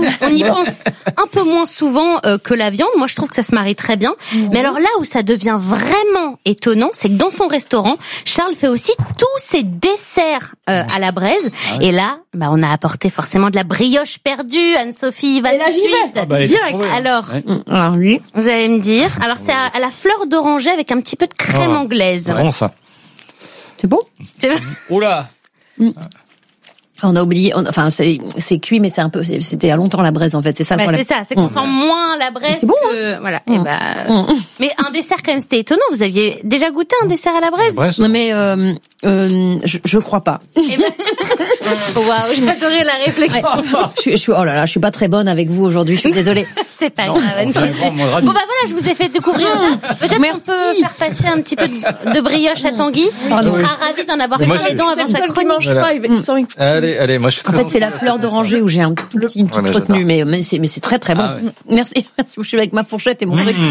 on y pense un peu moins souvent que la viande. Moi, je trouve que ça se marie très bien. Mais alors là où ça devient vraiment étonnant, c'est que dans son restaurant, Charles fait aussi tous ses desserts à la braise. Et là, on a apporté forcément de la brioche perdue. Anne-Sophie va tout de suite. Direct. Alors, oui, vous allez me dire. Alors, c'est à la fleur d'oranger avec un petit peu de crème anglaise. C'est bon, ça. C'est bon? Oula! On a oublié, c'est cuit, mais c'était il y a longtemps la braise, en fait. C'est ça le problème. C'est ça, c'est qu'on sent moins la braise. C'est bon, que, voilà. Mais un dessert, quand même, c'était étonnant. Vous aviez déjà goûté un dessert à la braise? Non, mais, je crois pas. Waouh, j'ai adoré la réflexion. Je suis pas très bonne avec vous aujourd'hui, je suis désolée. C'est pas grave. Bon, voilà, je vous ai fait découvrir ça. Peut-être qu'on peut faire passer un petit peu de brioche à Tanguy. Il sera ravi d'en avoir sur les dents avant sa chronique. Allez, moi je suis très En fait, c'est la fleur d'oranger où j'ai un petit retenue, mais c'est très très bon. Merci, je suis avec ma fourchette et mon truc.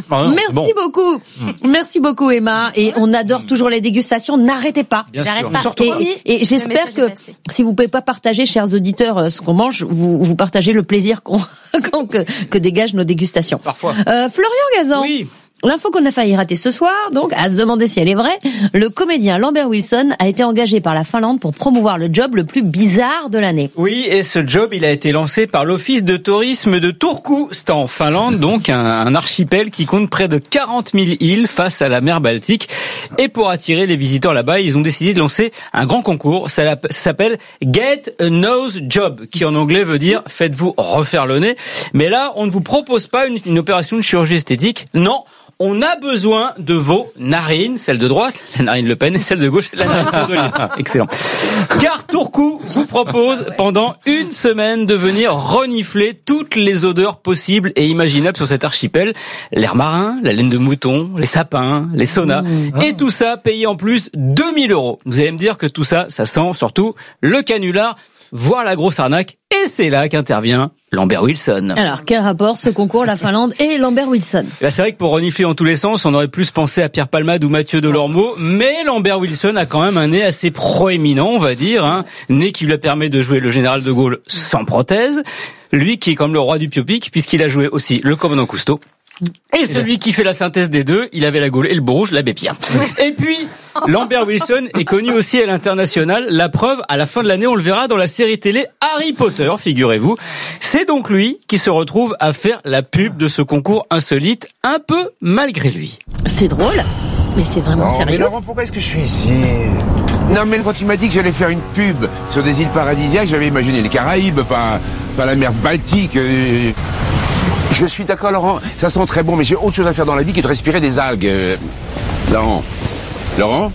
Merci beaucoup Emma, et on adore toujours les dégustations, n'arrêtez pas. J'arrête pas. Et j'espère que si vous pouvez pas partager, chers auditeurs, ce qu'on mange, vous partagez le plaisir que dégagent nos dégustations. Parfois. Florian Gazan. Oui. L'info qu'on a failli rater ce soir, donc, à se demander si elle est vraie, le comédien Lambert Wilson a été engagé par la Finlande pour promouvoir le job le plus bizarre de l'année. Oui, et ce job, il a été lancé par l'Office de tourisme de Turku. C'est en Finlande, donc un archipel qui compte près de 40 000 îles face à la mer Baltique. Et pour attirer les visiteurs là-bas, ils ont décidé de lancer un grand concours. Ça s'appelle Get a Nose Job, qui en anglais veut dire faites-vous refaire le nez. Mais là, on ne vous propose pas une opération de chirurgie esthétique. Non. On a besoin de vos narines, celle de droite, la narine Le Pen, et celle de gauche, la narine Cordelier. Excellent. Car Turku vous propose pendant une semaine de venir renifler toutes les odeurs possibles et imaginables sur cet archipel. L'air marin, la laine de mouton, les sapins, les saunas. Et tout ça payé en plus 2 000 €. Vous allez me dire que tout ça, ça sent surtout le canular, voire la grosse arnaque. Et c'est là qu'intervient Lambert Wilson. Alors, quel rapport ce concours, la Finlande et Lambert Wilson? Là, c'est vrai que pour renifler en tous les sens, on aurait plus pensé à Pierre Palmade ou Mathieu Delormeau, mais Lambert Wilson a quand même un nez assez proéminent, on va dire, nez qui lui permet de jouer le général de Gaulle sans prothèse, lui qui est comme le roi du biopic, puisqu'il a joué aussi le commandant Cousteau. Et celui qui fait la synthèse des deux, il avait la Gaule et le Bourrouge, l'abbé Pierre. Et puis, Lambert Wilson est connu aussi à l'international. La preuve, à la fin de l'année, on le verra dans la série télé Harry Potter, figurez-vous. C'est donc lui qui se retrouve à faire la pub de ce concours insolite, un peu malgré lui. C'est drôle, mais c'est vraiment sérieux. Mais Laurent, pourquoi est-ce que je suis ici ? Non, mais quand tu m'as dit que j'allais faire une pub sur des îles paradisiaques, j'avais imaginé les Caraïbes, pas la mer Baltique. Je suis d'accord, Laurent, ça sent très bon, mais j'ai autre chose à faire dans la vie que de respirer des algues. Laurent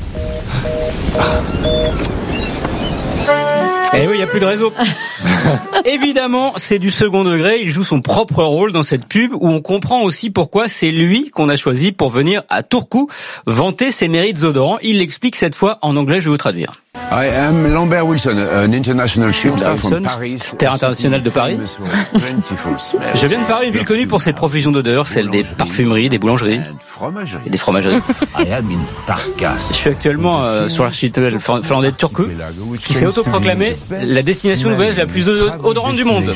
Eh oui, il n'y a plus de réseau. Évidemment, c'est du second degré. Il joue son propre rôle dans cette pub où on comprend aussi pourquoi c'est lui qu'on a choisi pour venir à Turku vanter ses mérites odorants. Il l'explique cette fois en anglais, je vais vous traduire. I am Lambert Wilson, an international superstar from Paris. Terre internationale de Paris. Je viens de Paris, une ville connue pour ses profusions d'odeurs, celle des parfumeries, des boulangeries et des fromageries. Je suis actuellement sur l'archipel finlandais de Turku, qui s'est autoproclamé la destination de voyage la plus odorante du monde.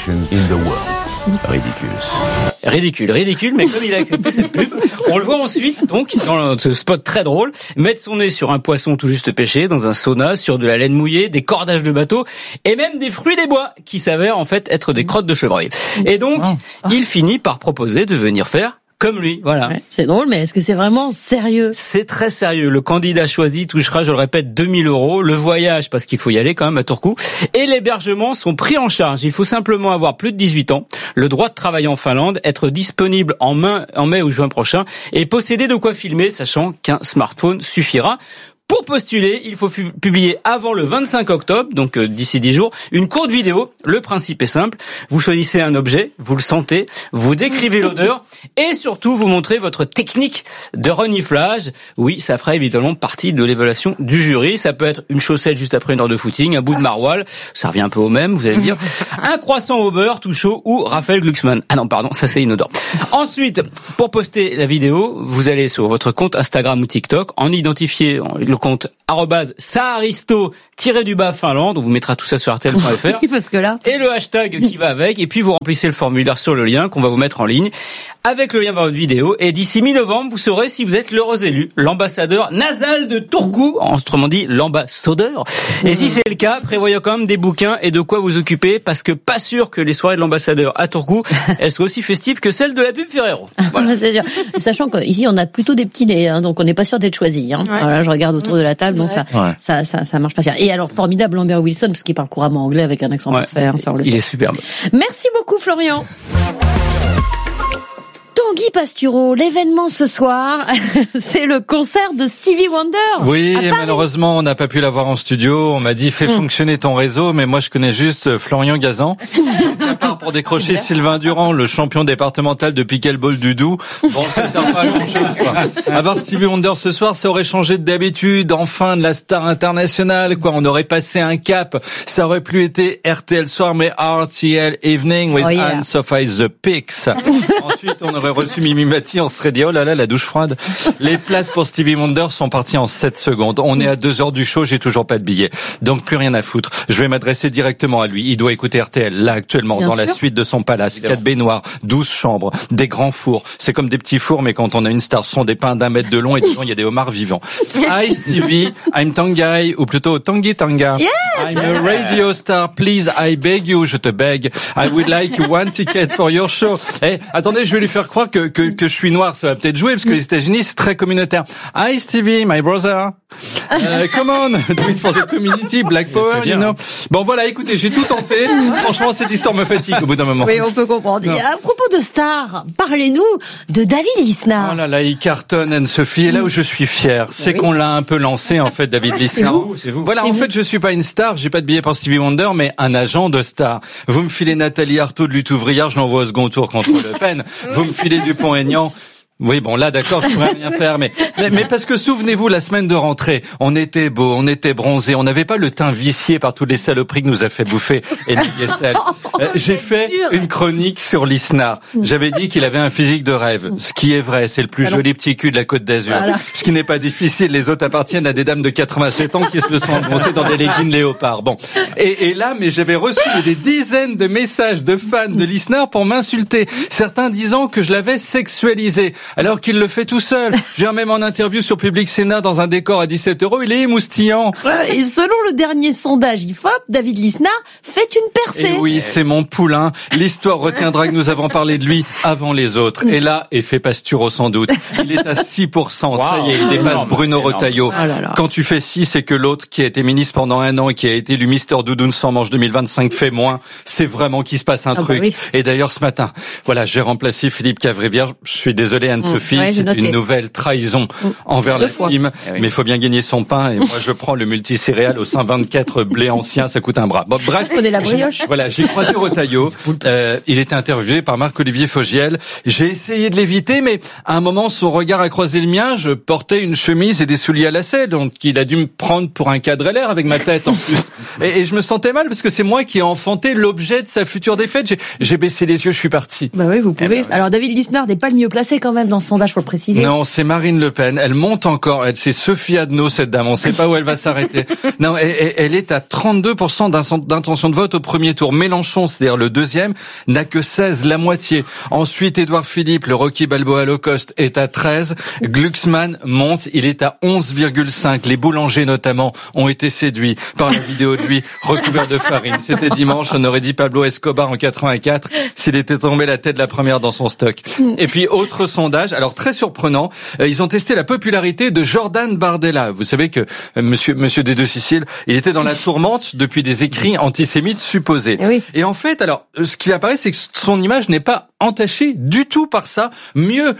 Ridicule, mais comme il a accepté cette pub, on le voit ensuite, donc, dans ce spot très drôle, mettre son nez sur un poisson tout juste pêché, dans un sauna, sur de la laine mouillée, des cordages de bateau, et même des fruits des bois, qui s'avèrent en fait être des crottes de chevreuil. Et donc, il finit par proposer de venir faire comme lui, voilà. Ouais, c'est drôle, mais est-ce que c'est vraiment sérieux? C'est très sérieux. Le candidat choisi touchera, je le répète, 2 000 €. Le voyage, parce qu'il faut y aller quand même à Turku. Et l'hébergement sont pris en charge. Il faut simplement avoir plus de 18 ans, le droit de travailler en Finlande, être disponible en mai ou juin prochain, et posséder de quoi filmer, sachant qu'un smartphone suffira. Pour postuler, il faut publier avant le 25 octobre, donc d'ici 10 jours, une courte vidéo. Le principe est simple. Vous choisissez un objet, vous le sentez, vous décrivez l'odeur et surtout vous montrez votre technique de reniflage. Oui, ça fera évidemment partie de l'évaluation du jury. Ça peut être une chaussette juste après une heure de footing, un bout de maroilles, ça revient un peu au même, vous allez me dire. Un croissant au beurre tout chaud ou Raphaël Glucksmann. Ah non, pardon, ça c'est inodore. Ensuite, pour poster la vidéo, vous allez sur votre compte Instagram ou TikTok, en identifier le compte @saharisto_Finlande. On vous mettra tout ça sur RTL.fr. Parce que là. Et le hashtag qui va avec. Et puis vous remplissez le formulaire sur le lien qu'on va vous mettre en ligne avec le lien vers votre vidéo. Et d'ici mi-novembre, vous saurez si vous êtes l'heureux élu, l'ambassadeur nasal de Turku, autrement dit l'ambassadeur. Et si c'est le cas, prévoyez quand même des bouquins et de quoi vous occuper, parce que pas sûr que les soirées de l'ambassadeur à Turku, elles soient aussi festives que celles de la pub Ferrero. Voilà. C'est sûr. Sachant qu'ici on a plutôt des petits nez, donc on n'est pas sûr d'être choisi. Ouais. Voilà, je regarde autour de la table, donc ça marche pas. Et alors formidable Lambert Wilson, parce qu'il parle couramment anglais avec un accent parfait. Ça on le sait. Il est superbe. Merci beaucoup Florian. Tanguy Pastureau, l'événement ce soir, c'est le concert de Stevie Wonder. Oui, et malheureusement, on n'a pas pu l'avoir en studio. On m'a dit, fais fonctionner ton réseau, mais moi, je connais juste Florian Gazan. À part pour décrocher Sylvain Durand, le champion départemental de pickleball du Doubs. Bon, ça sert pas à grand chose, quoi. Avoir Stevie Wonder ce soir, ça aurait changé d'habitude. Enfin, de la star internationale, quoi. On aurait passé un cap. Ça aurait plus été RTL Soir, mais RTL Evening with Anne-Sophie The Pix. Ensuite, on aurait reçu Mimi Mati, on se serait dit, oh là là, la douche froide. Les places pour Stevie Wonder sont parties en 7 secondes. On est à 2 heures du show, j'ai toujours pas de billet. Donc plus rien à foutre. Je vais m'adresser directement à lui. Il doit écouter RTL, là, actuellement, dans la suite de son palace. 4 baignoires, 12 chambres, des grands fours. C'est comme des petits fours, mais quand on a une star, ce sont des pains d'1 mètre de long et disons, il y a des homards vivants. Hi Stevie, I'm Tanguy, ou plutôt Tanguy Tanga. Yes, I'm a radio star, please, I beg you, je te beg. I would like one ticket for your show. Attendez, je vais lui faire croire que je suis noir, ça va peut-être jouer, parce que les États-Unis, c'est très communautaire. Hi Stevie, my brother. Come on, do it for the community, Black Power, you know. Bon voilà, écoutez, j'ai tout tenté. Franchement, cette histoire me fatigue au bout d'un moment. Oui, on peut comprendre. Et à propos de stars, parlez-nous de David Lisnard. Oh là là, il cartonne, Anne-Sophie. Et là où je suis fier, c'est qu'on l'a un peu lancé, en fait, David Lisnard. C'est vous. Voilà, en fait, je suis pas une star, j'ai pas de billet pour Stevie Wonder, mais un agent de star. Vous me filez Nathalie Arthaud de Lutte Ouvrière, je l'envoie au second tour contre Le Pen. Vous me filez Dupont-Aignan. Oui, bon, là, d'accord, je pourrais rien faire, mais parce que souvenez-vous, la semaine de rentrée, on était beau, on était bronzé, on n'avait pas le teint vicié par toutes les saloperies que nous a fait bouffer Elie Wiesel. J'ai fait une chronique sur Lisnard. J'avais dit qu'il avait un physique de rêve. Ce qui est vrai, c'est le plus joli petit cul de la Côte d'Azur. Voilà. Ce qui n'est pas difficile, les autres appartiennent à des dames de 87 ans qui se le sont engoncées dans des leggings léopard. Bon. Et là, mais j'avais reçu des dizaines de messages de fans de Lisnard pour m'insulter. Certains disant que je l'avais sexualisé. Alors qu'il le fait tout seul. J'ai même en interview sur Public Sénat dans un décor à 17 €, il est émoustillant. Et selon le dernier sondage IFOP, David Lisnard fait une percée. Et oui, c'est mon poulain. L'histoire retiendra que nous avons parlé de lui avant les autres. Et là, effet Pastureau sans doute. Il est à 6%. Ça y est, il dépasse Bruno Retailleau. Quand tu fais 6, c'est que l'autre qui a été ministre pendant 1 an et qui a été élu Mister Doudoune sans manche 2025 fait moins. C'est vraiment qu'il se passe un truc. Oui. Et d'ailleurs, ce matin, voilà, j'ai remplacé Philippe Cavrivière. Je suis désolé, Anne-Sophie, c'est une nouvelle trahison envers la team, mais il faut bien gagner son pain, et moi je prends le multicéréal au 124 blé ancien, ça coûte un bras. Bon, bref, j'ai croisé Retailleau, il était interviewé par Marc-Olivier Fogiel, j'ai essayé de l'éviter, mais à un moment son regard a croisé le mien, je portais une chemise et des souliers à lacets, donc il a dû me prendre pour un cadre LR avec ma tête en plus, et je me sentais mal parce que c'est moi qui ai enfanté l'objet de sa future défaite, j'ai baissé les yeux, je suis parti. Bah oui, vous pouvez. Alors David Lisnard n'est pas le mieux placé quand même dans ce sondage, faut le préciser. Non, c'est Marine Le Pen. Elle monte encore. C'est Sophie Adno, cette dame. On ne sait pas où elle va s'arrêter. Non, elle est à 32% d'intention de vote au premier tour. Mélenchon, c'est-à-dire le deuxième, n'a que 16, la moitié. Ensuite, Édouard Philippe, le Rocky Balboa low cost, est à 13. Glucksmann monte. Il est à 11,5. Les boulangers, notamment, ont été séduits par la vidéo de lui recouvert de farine. C'était dimanche. On aurait dit Pablo Escobar en 84 s'il était tombé la tête la première dans son stock. Et puis, autre sondage, alors très surprenant, ils ont testé la popularité de Jordan Bardella. Vous savez que monsieur des Deux Siciles, il était dans la tourmente depuis des écrits antisémites supposés. Et en fait, alors, ce qui apparaît, c'est que son image n'est pas entachée du tout par ça. Mieux,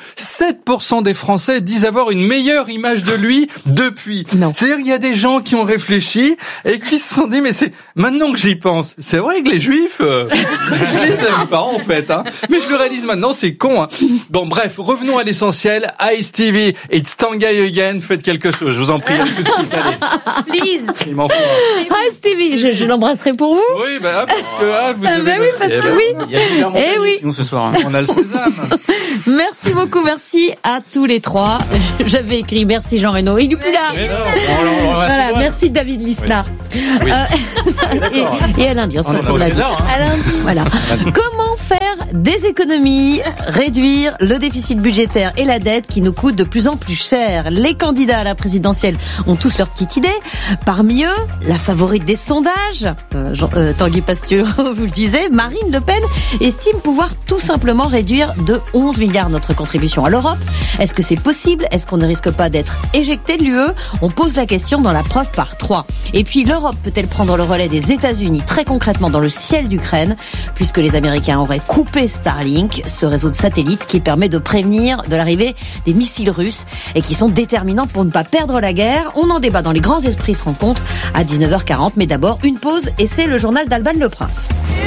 7% des Français disent avoir une meilleure image de lui depuis. C'est-à-dire qu'il y a des gens qui ont réfléchi et qui se sont dit, mais c'est maintenant que j'y pense, c'est vrai que les Juifs, je les aime pas en fait, hein. Mais je le réalise maintenant, c'est con, hein. Bon, bref, revenons revenons à l'essentiel. Ice TV, it's Tanguy again. Faites quelque chose, je vous en prie. Tout de suite, allez. Please. Il m'en faut. Ah, Stevie, je l'embrasserai pour vous. Oui, parce que vous devez oui, parce que oui. Il y a Julien Montagnier, oui. sinon ce soir. On a le sésame. Merci beaucoup, merci à tous les trois. J'avais écrit merci Jean Reno, il est plus là. Mais non, Voilà, merci David Lisnard. Oui. Et à lundi, on se On est pas au retrouve lundi. César, hein. À lundi. Voilà. Comment faire des économies, réduire le déficit budgétaire et la dette qui nous coûte de plus en plus cher? Les candidats à la présidentielle ont tous leur petite idée. Parmi eux, la favorite des sondages, Tanguy Pastureau vous le disait, Marine Le Pen estime pouvoir tout simplement réduire de 11 milliards notre contribution à l'Europe. Est-ce que c'est possible? Est-ce qu'on ne risque pas d'être éjecté de l'UE? On pose la question dans la preuve par 3. Et puis l'Europe peut-elle prendre le relais des États-Unis très concrètement dans le ciel d'Ukraine, puisque les Américains auraient coupé Starlink, ce réseau de satellites qui permet de prévenir de l'arrivée des missiles russes et qui sont déterminants pour ne pas perdre la guerre. On en débat dans Les Grands Esprits se rencontrent à 19h40, mais d'abord une pause et c'est le journal d'Alban Le Prince.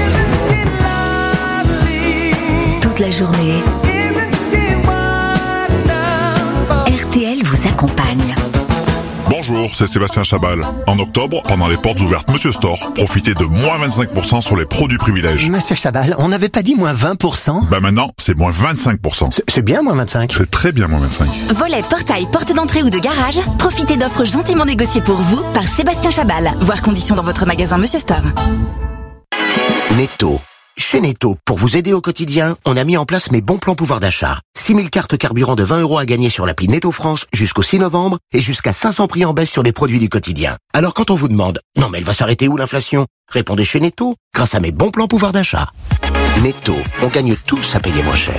Toute la journée, RTL vous accompagne. Bonjour, c'est Sébastien Chabal. En octobre, pendant les portes ouvertes Monsieur Store, profitez de moins 25% sur les produits privilèges. Monsieur Chabal, on n'avait pas dit moins 20%? Bah maintenant, c'est moins 25%. C'est bien moins 25. C'est très bien moins 25. Volet, portail, porte d'entrée ou de garage, profitez d'offres gentiment négociées pour vous par Sébastien Chabal. Voir conditions dans votre magasin Monsieur Store. Netto. Chez Netto, pour vous aider au quotidien, on a mis en place mes bons plans pouvoir d'achat. 6000 cartes carburant de 20 € à gagner sur l'appli Netto France jusqu'au 6 novembre et jusqu'à 500 prix en baisse sur les produits du quotidien. Alors quand on vous demande « Non mais elle va s'arrêter où l'inflation ?» Répondez chez Netto, grâce à mes bons plans pouvoir d'achat. Netto, on gagne tous à payer moins cher.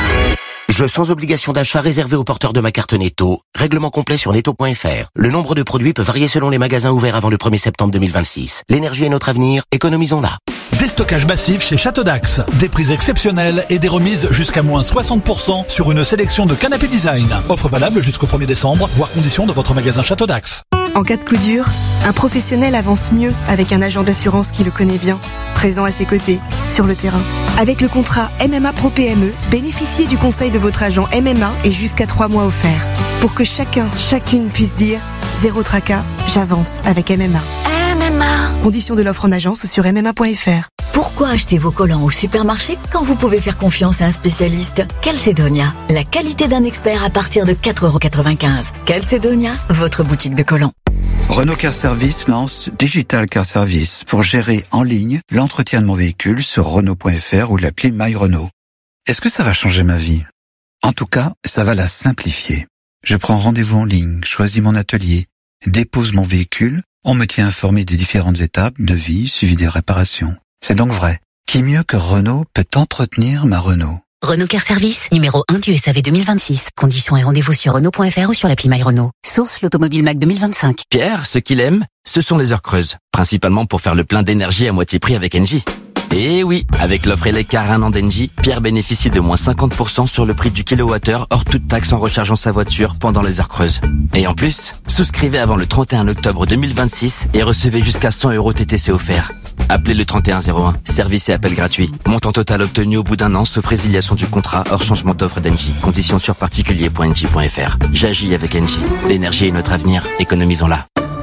Jeu sans obligation d'achat réservé aux porteurs de ma carte Netto. Règlement complet sur netto.fr. Le nombre de produits peut varier selon les magasins ouverts avant le 1er septembre 2026. L'énergie est notre avenir, économisons-la. Déstockage massif chez Château d'Axe. Des prix exceptionnels et des remises jusqu'à moins 60% sur une sélection de canapés design. Offre valable jusqu'au 1er décembre, voire conditions de votre magasin Château d'Axe. En cas de coup dur, un professionnel avance mieux avec un agent d'assurance qui le connaît bien, présent à ses côtés, sur le terrain. Avec le contrat MMA Pro PME, bénéficiez du conseil de votre agent MMA et jusqu'à 3 mois offerts. Pour que chacune puisse dire « Zéro tracas, j'avance avec MMA ». Conditions de l'offre en agence sur MMA.fr. Pourquoi acheter vos collants au supermarché quand vous pouvez faire confiance à un spécialiste? Calcedonia, la qualité d'un expert à partir de 4,95 €. Calcedonia, votre boutique de collants. Renault Car Service lance Digital Car Service pour gérer en ligne l'entretien de mon véhicule sur Renault.fr ou l'appli My Renault. Est-ce que ça va changer ma vie? En tout cas, ça va la simplifier. Je prends rendez-vous en ligne, choisis mon atelier, dépose mon véhicule, on me tient informé des différentes étapes, devis, suivi des réparations. C'est donc vrai. Qui mieux que Renault peut entretenir ma Renault? Renault Car Service, numéro 1 du SAV 2026. Conditions et rendez-vous sur Renault.fr ou sur l'appli My Renault. Source l'Automobile Mac 2025. Pierre, ce qu'il aime, ce sont les heures creuses. Principalement pour faire le plein d'énergie à moitié prix avec Engie. Et oui, avec l'offre Elecar 1 an d'Engie, Pierre bénéficie de moins 50% sur le prix du kilowattheure hors toute taxe en rechargeant sa voiture pendant les heures creuses. Et en plus, souscrivez avant le 31 octobre 2026 et recevez jusqu'à 100 € TTC offerts. Appelez le 3101, service et appel gratuit. Montant total obtenu au bout d'un an, sauf résiliation du contrat hors changement d'offre d'Engie. Conditions sur particulier.engie.fr. J'agis avec Engie. L'énergie est notre avenir, économisons-la.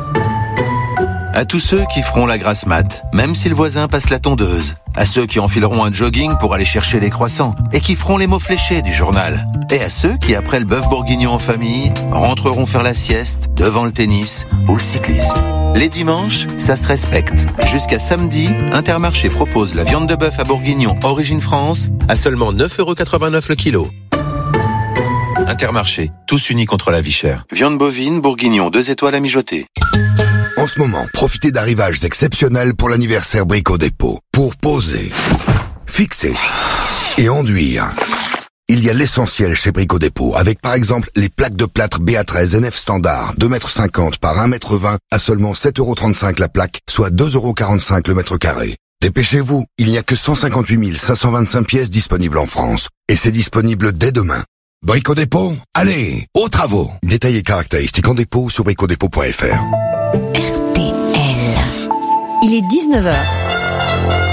À tous ceux qui feront la grasse mat, même si le voisin passe la tondeuse. À ceux qui enfileront un jogging pour aller chercher les croissants et qui feront les mots fléchés du journal. Et à ceux qui, après le bœuf bourguignon en famille, rentreront faire la sieste devant le tennis ou le cyclisme. Les dimanches, ça se respecte. Jusqu'à samedi, Intermarché propose la viande de bœuf à bourguignon origine France à seulement 9,89 € le kilo. Intermarché, tous unis contre la vie chère. Viande bovine, bourguignon, 2 étoiles à mijoter. En ce moment, profitez d'arrivages exceptionnels pour l'anniversaire Brico Dépôt. Pour poser, fixer et enduire. Il y a l'essentiel chez Brico Dépôt, avec par exemple les plaques de plâtre BA13 NF standard, 2,50 m par 1,20 m à seulement 7,35 € la plaque, soit 2,45 € le mètre carré. Dépêchez-vous, il n'y a que 158 525 pièces disponibles en France. Et c'est disponible dès demain. Brico Dépôt, allez, aux travaux. Détails et caractéristiques en dépôt sur bricodépôt.fr. RTL. Il est 19h.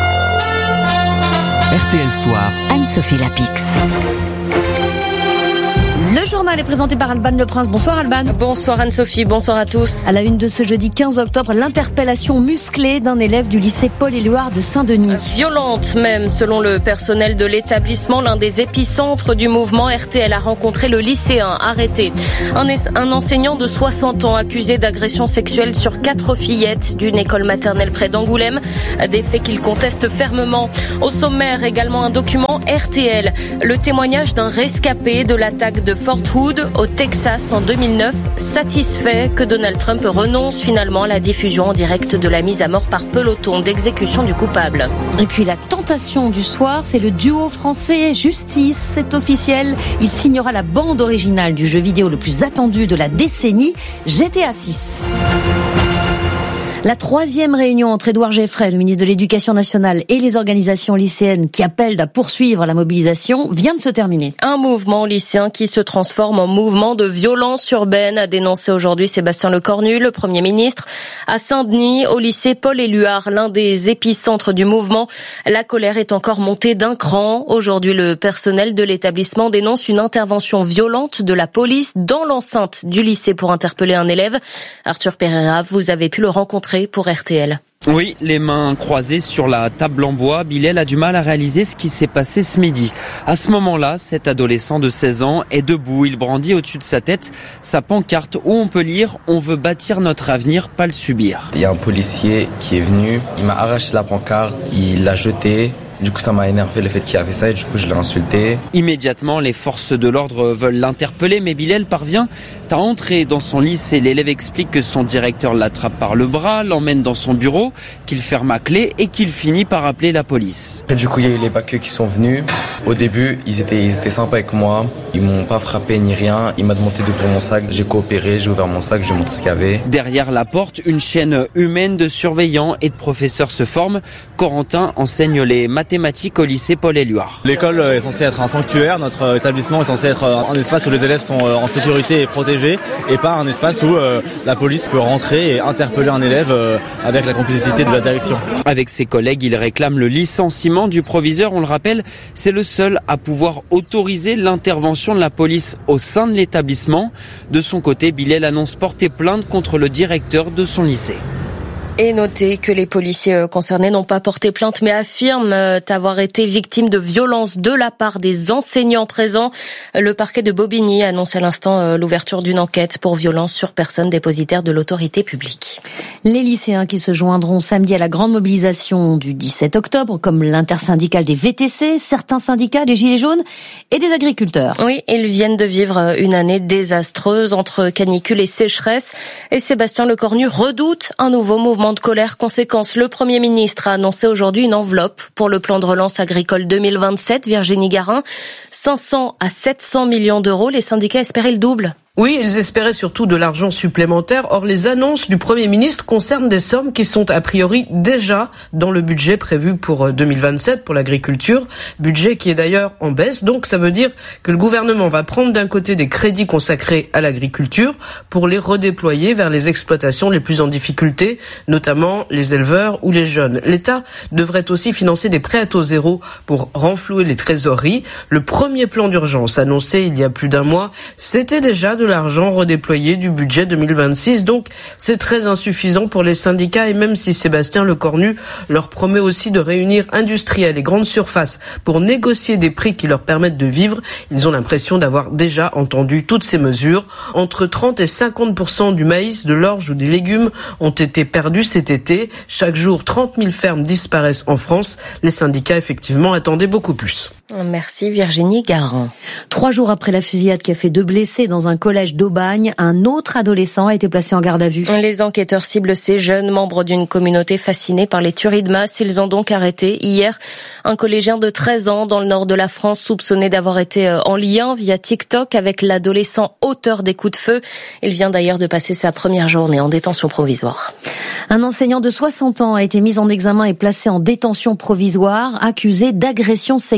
RTL Soir. Anne-Sophie Lapix. Le journal est présenté par Alban Le Prince. Bonsoir Alban. Bonsoir Anne-Sophie, bonsoir à tous. À la une de ce jeudi 15 octobre, l'interpellation musclée d'un élève du lycée Paul-Éluard de Saint-Denis. Violente même, selon le personnel de l'établissement, l'un des épicentres du mouvement RTL a rencontré le lycéen arrêté. Un enseignant de 60 ans accusé d'agression sexuelle sur 4 fillettes d'une école maternelle près d'Angoulême. Des faits qu'il conteste fermement. Au sommaire, également un document RTL. Le témoignage d'un rescapé de l'attaque de Fort Hood au Texas en 2009, satisfait que Donald Trump renonce finalement à la diffusion en direct de la mise à mort par peloton d'exécution du coupable. Et puis la tentation du soir, c'est le duo français Justice. C'est officiel, il signera la bande originale du jeu vidéo le plus attendu de la décennie, GTA 6. La 3e réunion entre Édouard Geffray, le ministre de l'Éducation nationale, et les organisations lycéennes qui appellent à poursuivre la mobilisation vient de se terminer. Un mouvement lycéen qui se transforme en mouvement de violence urbaine, a dénoncé aujourd'hui Sébastien Lecornu, le Premier ministre. À Saint-Denis, au lycée Paul-Éluard, l'un des épicentres du mouvement, la colère est encore montée d'un cran. Aujourd'hui, le personnel de l'établissement dénonce une intervention violente de la police dans l'enceinte du lycée pour interpeller un élève. Arthur Pereira, vous avez pu le rencontrer pour RTL. Oui, les mains croisées sur la table en bois, Bilal a du mal à réaliser ce qui s'est passé ce midi. À ce moment-là, cet adolescent de 16 ans est debout. Il brandit au-dessus de sa tête sa pancarte où on peut lire « On veut bâtir notre avenir, pas le subir ». Il y a un policier qui est venu, il m'a arraché la pancarte, il l'a jetée. Du coup, ça m'a énervé le fait qu'il y avait ça et du coup, je l'ai insulté. Immédiatement, les forces de l'ordre veulent l'interpeller, mais Bilal parvient à entrer dans son lycée. L'élève explique que son directeur l'attrape par le bras, l'emmène dans son bureau, qu'il ferme à clé et qu'il finit par appeler la police. Et du coup, il y a eu les baqueux qui sont venus. Au début, ils étaient sympas avec moi. Ils m'ont pas frappé ni rien. Il m'a demandé d'ouvrir mon sac. J'ai coopéré, j'ai ouvert mon sac, j'ai montré ce qu'il y avait. Derrière la porte, une chaîne humaine de surveillants et de professeurs se forme. Corentin enseigne les mathématiques au lycée Paul-Éluard. L'école est censée être un sanctuaire, notre établissement est censé être un espace où les élèves sont en sécurité et protégés et pas un espace où la police peut rentrer et interpeller un élève avec la complicité de la direction. Avec ses collègues, il réclame le licenciement du proviseur. On le rappelle, c'est le seul à pouvoir autoriser l'intervention de la police au sein de l'établissement. De son côté, Bilal annonce porter plainte contre le directeur de son lycée. Et notez que les policiers concernés n'ont pas porté plainte mais affirment avoir été victimes de violences de la part des enseignants présents. Le parquet de Bobigny annonce à l'instant l'ouverture d'une enquête pour violence sur personne dépositaire de l'autorité publique. Les lycéens qui se joindront samedi à la grande mobilisation du 17 octobre, comme l'intersyndicale des VTC, certains syndicats, les Gilets jaunes et des agriculteurs. Oui, ils viennent de vivre une année désastreuse entre canicule et sécheresse. Et Sébastien Lecornu redoute un nouveau mouvement de colère. Conséquence, le Premier ministre a annoncé aujourd'hui une enveloppe pour le plan de relance agricole 2027. Virginie Garin, 500 à 700 millions d'euros. Les syndicats espéraient le double. Oui, ils espéraient surtout de l'argent supplémentaire. Or, les annonces du Premier ministre concernent des sommes qui sont a priori déjà dans le budget prévu pour 2027 pour l'agriculture. Budget qui est d'ailleurs en baisse. Donc, ça veut dire que le gouvernement va prendre d'un côté des crédits consacrés à l'agriculture pour les redéployer vers les exploitations les plus en difficulté, notamment les éleveurs ou les jeunes. L'État devrait aussi financer des prêts à taux zéro pour renflouer les trésoreries. Le premier plan d'urgence annoncé il y a plus d'un mois, c'était déjà de l'argent redéployé du budget 2026. Donc, c'est très insuffisant pour les syndicats et même si Sébastien Lecornu leur promet aussi de réunir industriels et grandes surfaces pour négocier des prix qui leur permettent de vivre, ils ont l'impression d'avoir déjà entendu toutes ces mesures. Entre 30 et 50% du maïs, de l'orge ou des légumes ont été perdus cet été. Chaque jour, 30 000 fermes disparaissent en France. Les syndicats, effectivement, attendaient beaucoup plus. Merci Virginie Garin. 3 jours après la fusillade qui a fait 2 blessés dans un collège d'Aubagne, un autre adolescent a été placé en garde à vue. Les enquêteurs ciblent ces jeunes membres d'une communauté fascinée par les tueries de masse. Ils ont donc arrêté hier un collégien de 13 ans dans le nord de la France soupçonné d'avoir été en lien via TikTok avec l'adolescent auteur des coups de feu. Il vient d'ailleurs de passer sa première journée en détention provisoire. Un enseignant de 60 ans a été mis en examen et placé en détention provisoire, accusé d'agression sexuelle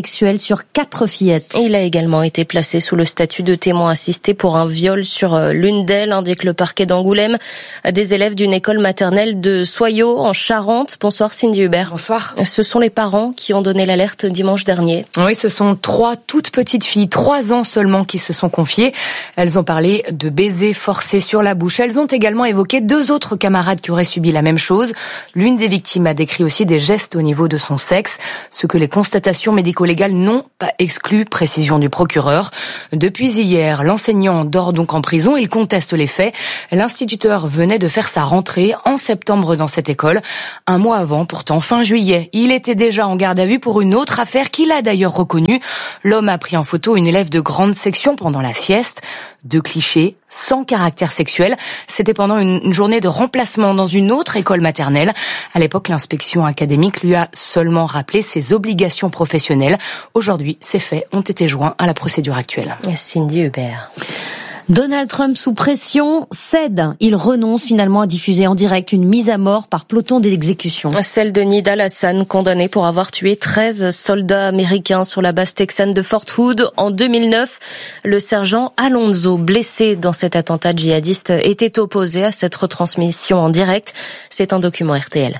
sur 4 fillettes. Il a également été placé sous le statut de témoin assisté pour un viol sur l'une d'elles, indique le parquet d'Angoulême. Des élèves d'une école maternelle de Soyaux en Charente. Bonsoir Cindy Hubert. Bonsoir. Ce sont les parents qui ont donné l'alerte dimanche dernier. Oui, ce sont 3 toutes petites filles, 3 ans seulement, qui se sont confiées. Elles ont parlé de baisers forcés sur la bouche. Elles ont également évoqué 2 autres camarades qui auraient subi la même chose. L'une des victimes a décrit aussi des gestes au niveau de son sexe, ce que les constatations médico-légales n'ont pas exclu, précision du procureur. Depuis hier, l'enseignant dort donc en prison. Il conteste les faits. L'instituteur venait de faire sa rentrée en septembre dans cette école. Un mois avant, pourtant, fin juillet, il était déjà en garde à vue pour une autre affaire qu'il a d'ailleurs reconnue. L'homme a pris en photo une élève de grande section pendant la sieste. 2 clichés, sans caractère sexuel. C'était pendant une journée de remplacement dans une autre école maternelle. À l'époque, l'inspection académique lui a seulement rappelé ses obligations professionnelles. Aujourd'hui, ces faits ont été joints à la procédure actuelle. Cindy Hubert. Donald Trump sous pression cède. Il renonce finalement à diffuser en direct une mise à mort par peloton d'exécution. Celle de Nidal Hassan, condamné pour avoir tué 13 soldats américains sur la base texane de Fort Hood en 2009. Le sergent Alonso, blessé dans cet attentat djihadiste, était opposé à cette retransmission en direct. C'est un document RTL.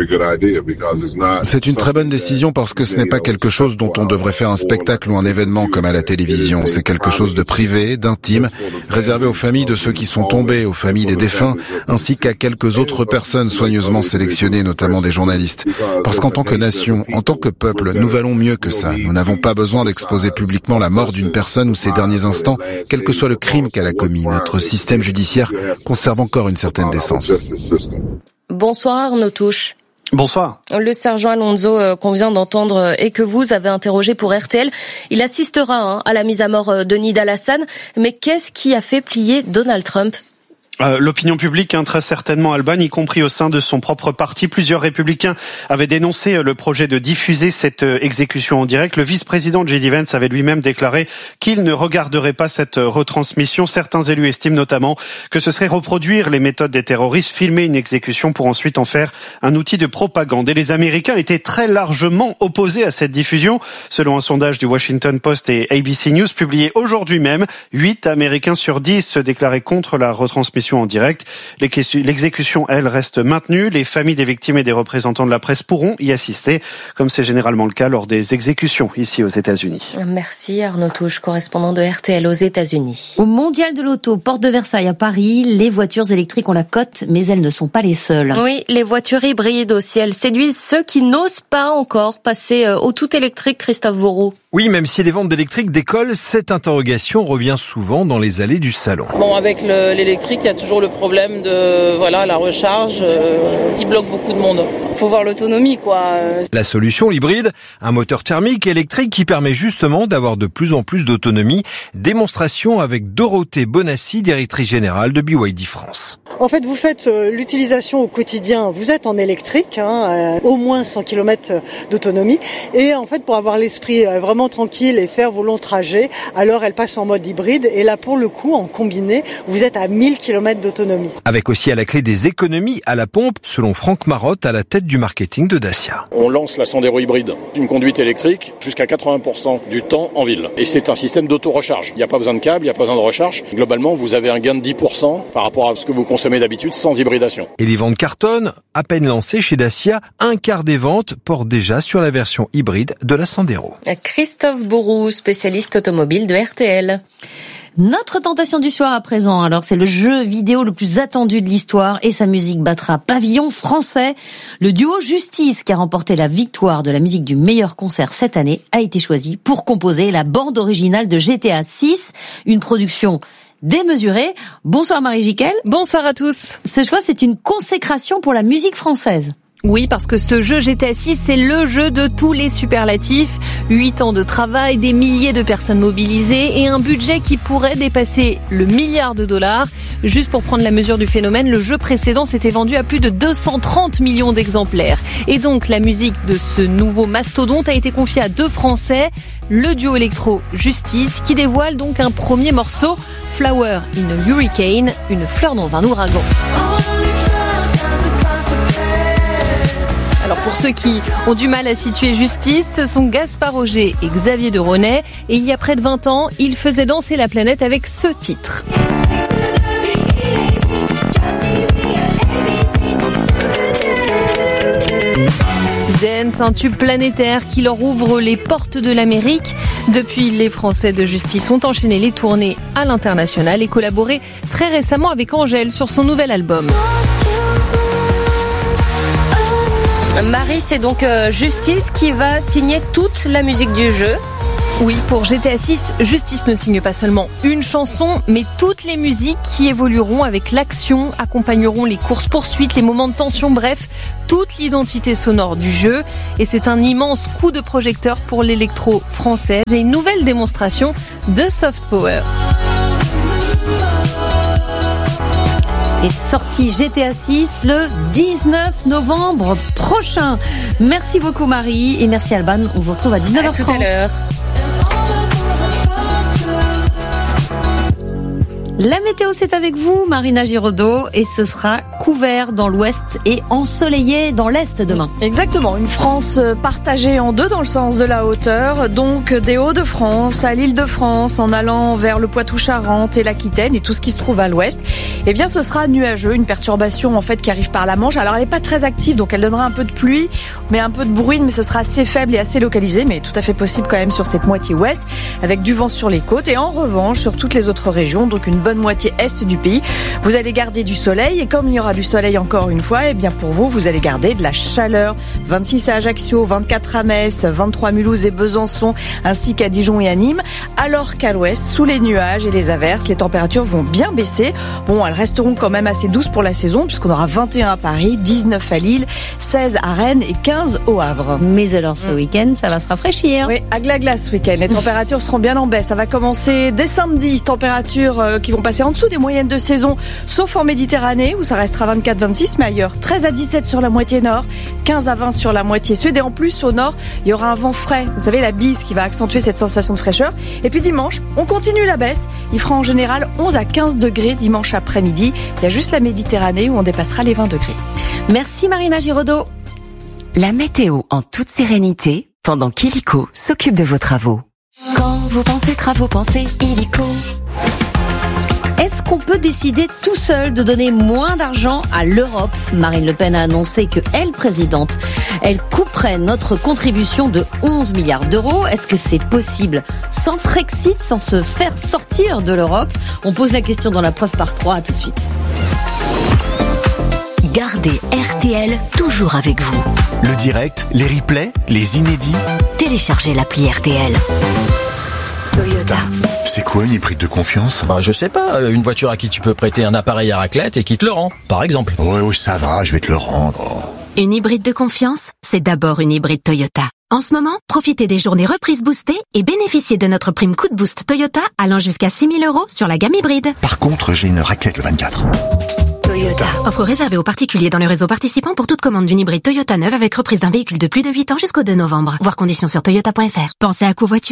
C'est une très bonne décision parce que ce n'est pas quelque chose dont on devrait faire un spectacle ou un événement comme à la télévision. C'est quelque chose de privé, d'intime, réservé aux familles de ceux qui sont tombés, aux familles des défunts, ainsi qu'à quelques autres personnes soigneusement sélectionnées, notamment des journalistes. Parce qu'en tant que nation, en tant que peuple, nous valons mieux que ça. Nous n'avons pas besoin d'exposer publiquement la mort d'une personne ou ses derniers instants, quel que soit le crime qu'elle a commis. Notre système judiciaire conserve encore une certaine décence. Bonsoir Arnaud Touche. Bonsoir. Le sergent Alonso qu'on vient d'entendre et que vous avez interrogé pour RTL, il assistera à la mise à mort de Nidal Hassan. Mais qu'est-ce qui a fait plier Donald Trump ? L'opinion publique, très certainement, Alban, y compris au sein de son propre parti. Plusieurs républicains avaient dénoncé le projet de diffuser cette exécution en direct. Le vice-président J.D. Vance avait lui-même déclaré qu'il ne regarderait pas cette retransmission. Certains élus estiment notamment que ce serait reproduire les méthodes des terroristes, filmer une exécution pour ensuite en faire un outil de propagande. Et les Américains étaient très largement opposés à cette diffusion. Selon un sondage du Washington Post et ABC News publié aujourd'hui même, 8 Américains sur 10 se déclaraient contre la retransmission en direct. L'exécution, elle, reste maintenue. Les familles des victimes et des représentants de la presse pourront y assister, comme c'est généralement le cas lors des exécutions ici aux États-Unis. Merci Arnaud Touche, correspondant de RTL aux États-Unis. Au Mondial de l'Auto, porte de Versailles à Paris, les voitures électriques ont la cote, mais elles ne sont pas les seules. Oui, les voitures hybrides aussi, elles séduisent ceux qui n'osent pas encore passer au tout électrique, Christophe Bourreau. Oui, même si les ventes d'électriques décollent, cette interrogation revient souvent dans les allées du salon. Bon, avec l'électrique, il y a toujours le problème de la recharge qui bloque beaucoup de monde. Faut voir l'autonomie, quoi. La solution, l'hybride, un moteur thermique électrique qui permet justement d'avoir de plus en plus d'autonomie. Démonstration avec Dorothée Bonassi, directrice générale de BYD France. En fait, vous faites l'utilisation au quotidien, vous êtes en électrique, au moins 100 km d'autonomie. Et en fait, pour avoir l'esprit vraiment tranquille et faire vos longs trajets, alors elle passe en mode hybride. Et là, pour le coup, en combiné, vous êtes à 1000 km d'autonomie. Avec aussi à la clé des économies à la pompe, selon Franck Marotte, à la tête du marketing de Dacia. On lance la Sandero hybride, une conduite électrique jusqu'à 80% du temps en ville. Et c'est un système d'auto-recharge. Il n'y a pas besoin de câble, il n'y a pas besoin de recharge. Globalement, vous avez un gain de 10% par rapport à ce que vous consommez d'habitude sans hybridation. Et les ventes cartonnent. À peine lancées chez Dacia, un quart des ventes portent déjà sur la version hybride de la Sandero. Christophe Bourreau, spécialiste automobile de RTL. Notre tentation du soir à présent, alors c'est le jeu vidéo le plus attendu de l'histoire et sa musique battra pavillon français. Le duo Justice, qui a remporté la victoire de la musique du meilleur concert cette année, a été choisi pour composer la bande originale de GTA 6, une production démesurée. Bonsoir Marie Jiquel. Bonsoir à tous. Ce choix, c'est une consécration pour la musique française. Oui, parce que ce jeu GTA 6, c'est le jeu de tous les superlatifs. 8 ans de travail, des milliers de personnes mobilisées et un budget qui pourrait dépasser le $1 milliard. Juste pour prendre la mesure du phénomène, le jeu précédent s'était vendu à plus de 230 millions d'exemplaires. Et donc, la musique de ce nouveau mastodonte a été confiée à 2 Français, le duo électro Justice, qui dévoile donc un premier morceau, Flower in a Hurricane, une fleur dans un ouragan. Alors pour ceux qui ont du mal à situer Justice, ce sont Gaspard Roger et Xavier de Ronay. Et il y a près de 20 ans, ils faisaient danser la planète avec ce titre. Dance, un tube planétaire qui leur ouvre les portes de l'Amérique. Depuis, les Français de Justice ont enchaîné les tournées à l'international et collaboré très récemment avec Angèle sur son nouvel album. Marie, c'est donc Justice qui va signer toute la musique du jeu. Oui, pour GTA 6, Justice ne signe pas seulement une chanson, mais toutes les musiques qui évolueront avec l'action, accompagneront les courses-poursuites, les moments de tension, bref, toute l'identité sonore du jeu. Et c'est un immense coup de projecteur pour l'électro française et une nouvelle démonstration de soft power. Et sortie GTA 6 le 19 novembre prochain. Merci beaucoup Marie et merci Alban. On vous retrouve à 19h30. À tout à l'heure. La météo, c'est avec vous, Marina Giraudot, et ce sera couvert dans l'ouest et ensoleillé dans l'est demain. Exactement, une France partagée en deux dans le sens de la hauteur, donc des Hauts-de-France à l'Île-de-France, en allant vers le Poitou-Charentes et l'Aquitaine et tout ce qui se trouve à l'ouest. Eh bien, ce sera nuageux, une perturbation en fait qui arrive par la Manche. Alors, elle n'est pas très active, donc elle donnera un peu de pluie, mais un peu de bruine, mais ce sera assez faible et assez localisé, mais tout à fait possible quand même sur cette moitié ouest, avec du vent sur les côtes. Et en revanche, sur toutes les autres régions, donc une bonne moitié est du pays, vous allez garder du soleil, et comme il y aura du soleil encore une fois, eh bien pour vous allez garder de la chaleur. 26 à Ajaccio, 24 à Metz, 23 à Mulhouse et Besançon, ainsi qu'à Dijon et à Nîmes, alors qu'à l'ouest, sous les nuages et les averses, les températures vont bien baisser. Bon, elles resteront quand même assez douces pour la saison, puisqu'on aura 21 à Paris, 19 à Lille, 16 à Rennes et 15 au Havre. Mais alors ce week-end, ça va se rafraîchir. Oui, à glace ce week-end. Les températures seront bien en baisse. Ça va commencer dès samedi, températures qui vont passer en dessous des moyennes de saison, sauf en Méditerranée, où ça restera 24-26, mais ailleurs, 13 à 17 sur la moitié nord, 15 à 20 sur la moitié sud, et en plus, au nord, il y aura un vent frais. Vous savez, la bise qui va accentuer cette sensation de fraîcheur. Et puis dimanche, on continue la baisse. Il fera en général 11 à 15 degrés dimanche après-midi. Il y a juste la Méditerranée où on dépassera les 20 degrés. Merci Marina Giraudot. La météo en toute sérénité, pendant qu'Illico s'occupe de vos travaux. Quand vous pensez travaux, pensez Illico. Est-ce qu'on peut décider tout seul de donner moins d'argent à l'Europe ? Marine Le Pen a annoncé que elle, présidente, elle couperait notre contribution de 11 milliards d'euros. Est-ce que c'est possible sans Frexit, sans se faire sortir de l'Europe ? On pose la question dans la preuve par 3. À tout de suite. Gardez RTL toujours avec vous. Le direct, les replays, les inédits. Téléchargez l'appli RTL. Toyota. C'est quoi une hybride de confiance ? Je sais pas, une voiture à qui tu peux prêter un appareil à raclette et qui te le rend, par exemple. Ouais, ça va, je vais te le rendre. Une hybride de confiance, c'est d'abord une hybride Toyota. En ce moment, profitez des journées reprises boostées et bénéficiez de notre prime coup de boost Toyota allant jusqu'à 6 000 € sur la gamme hybride. Par contre, j'ai une raclette le 24. Toyota. Offre réservée aux particuliers dans le réseau participant pour toute commande d'une hybride Toyota neuve avec reprise d'un véhicule de plus de 8 ans jusqu'au 2 novembre. Voir conditions sur toyota.fr. Pensez à covoiturer ?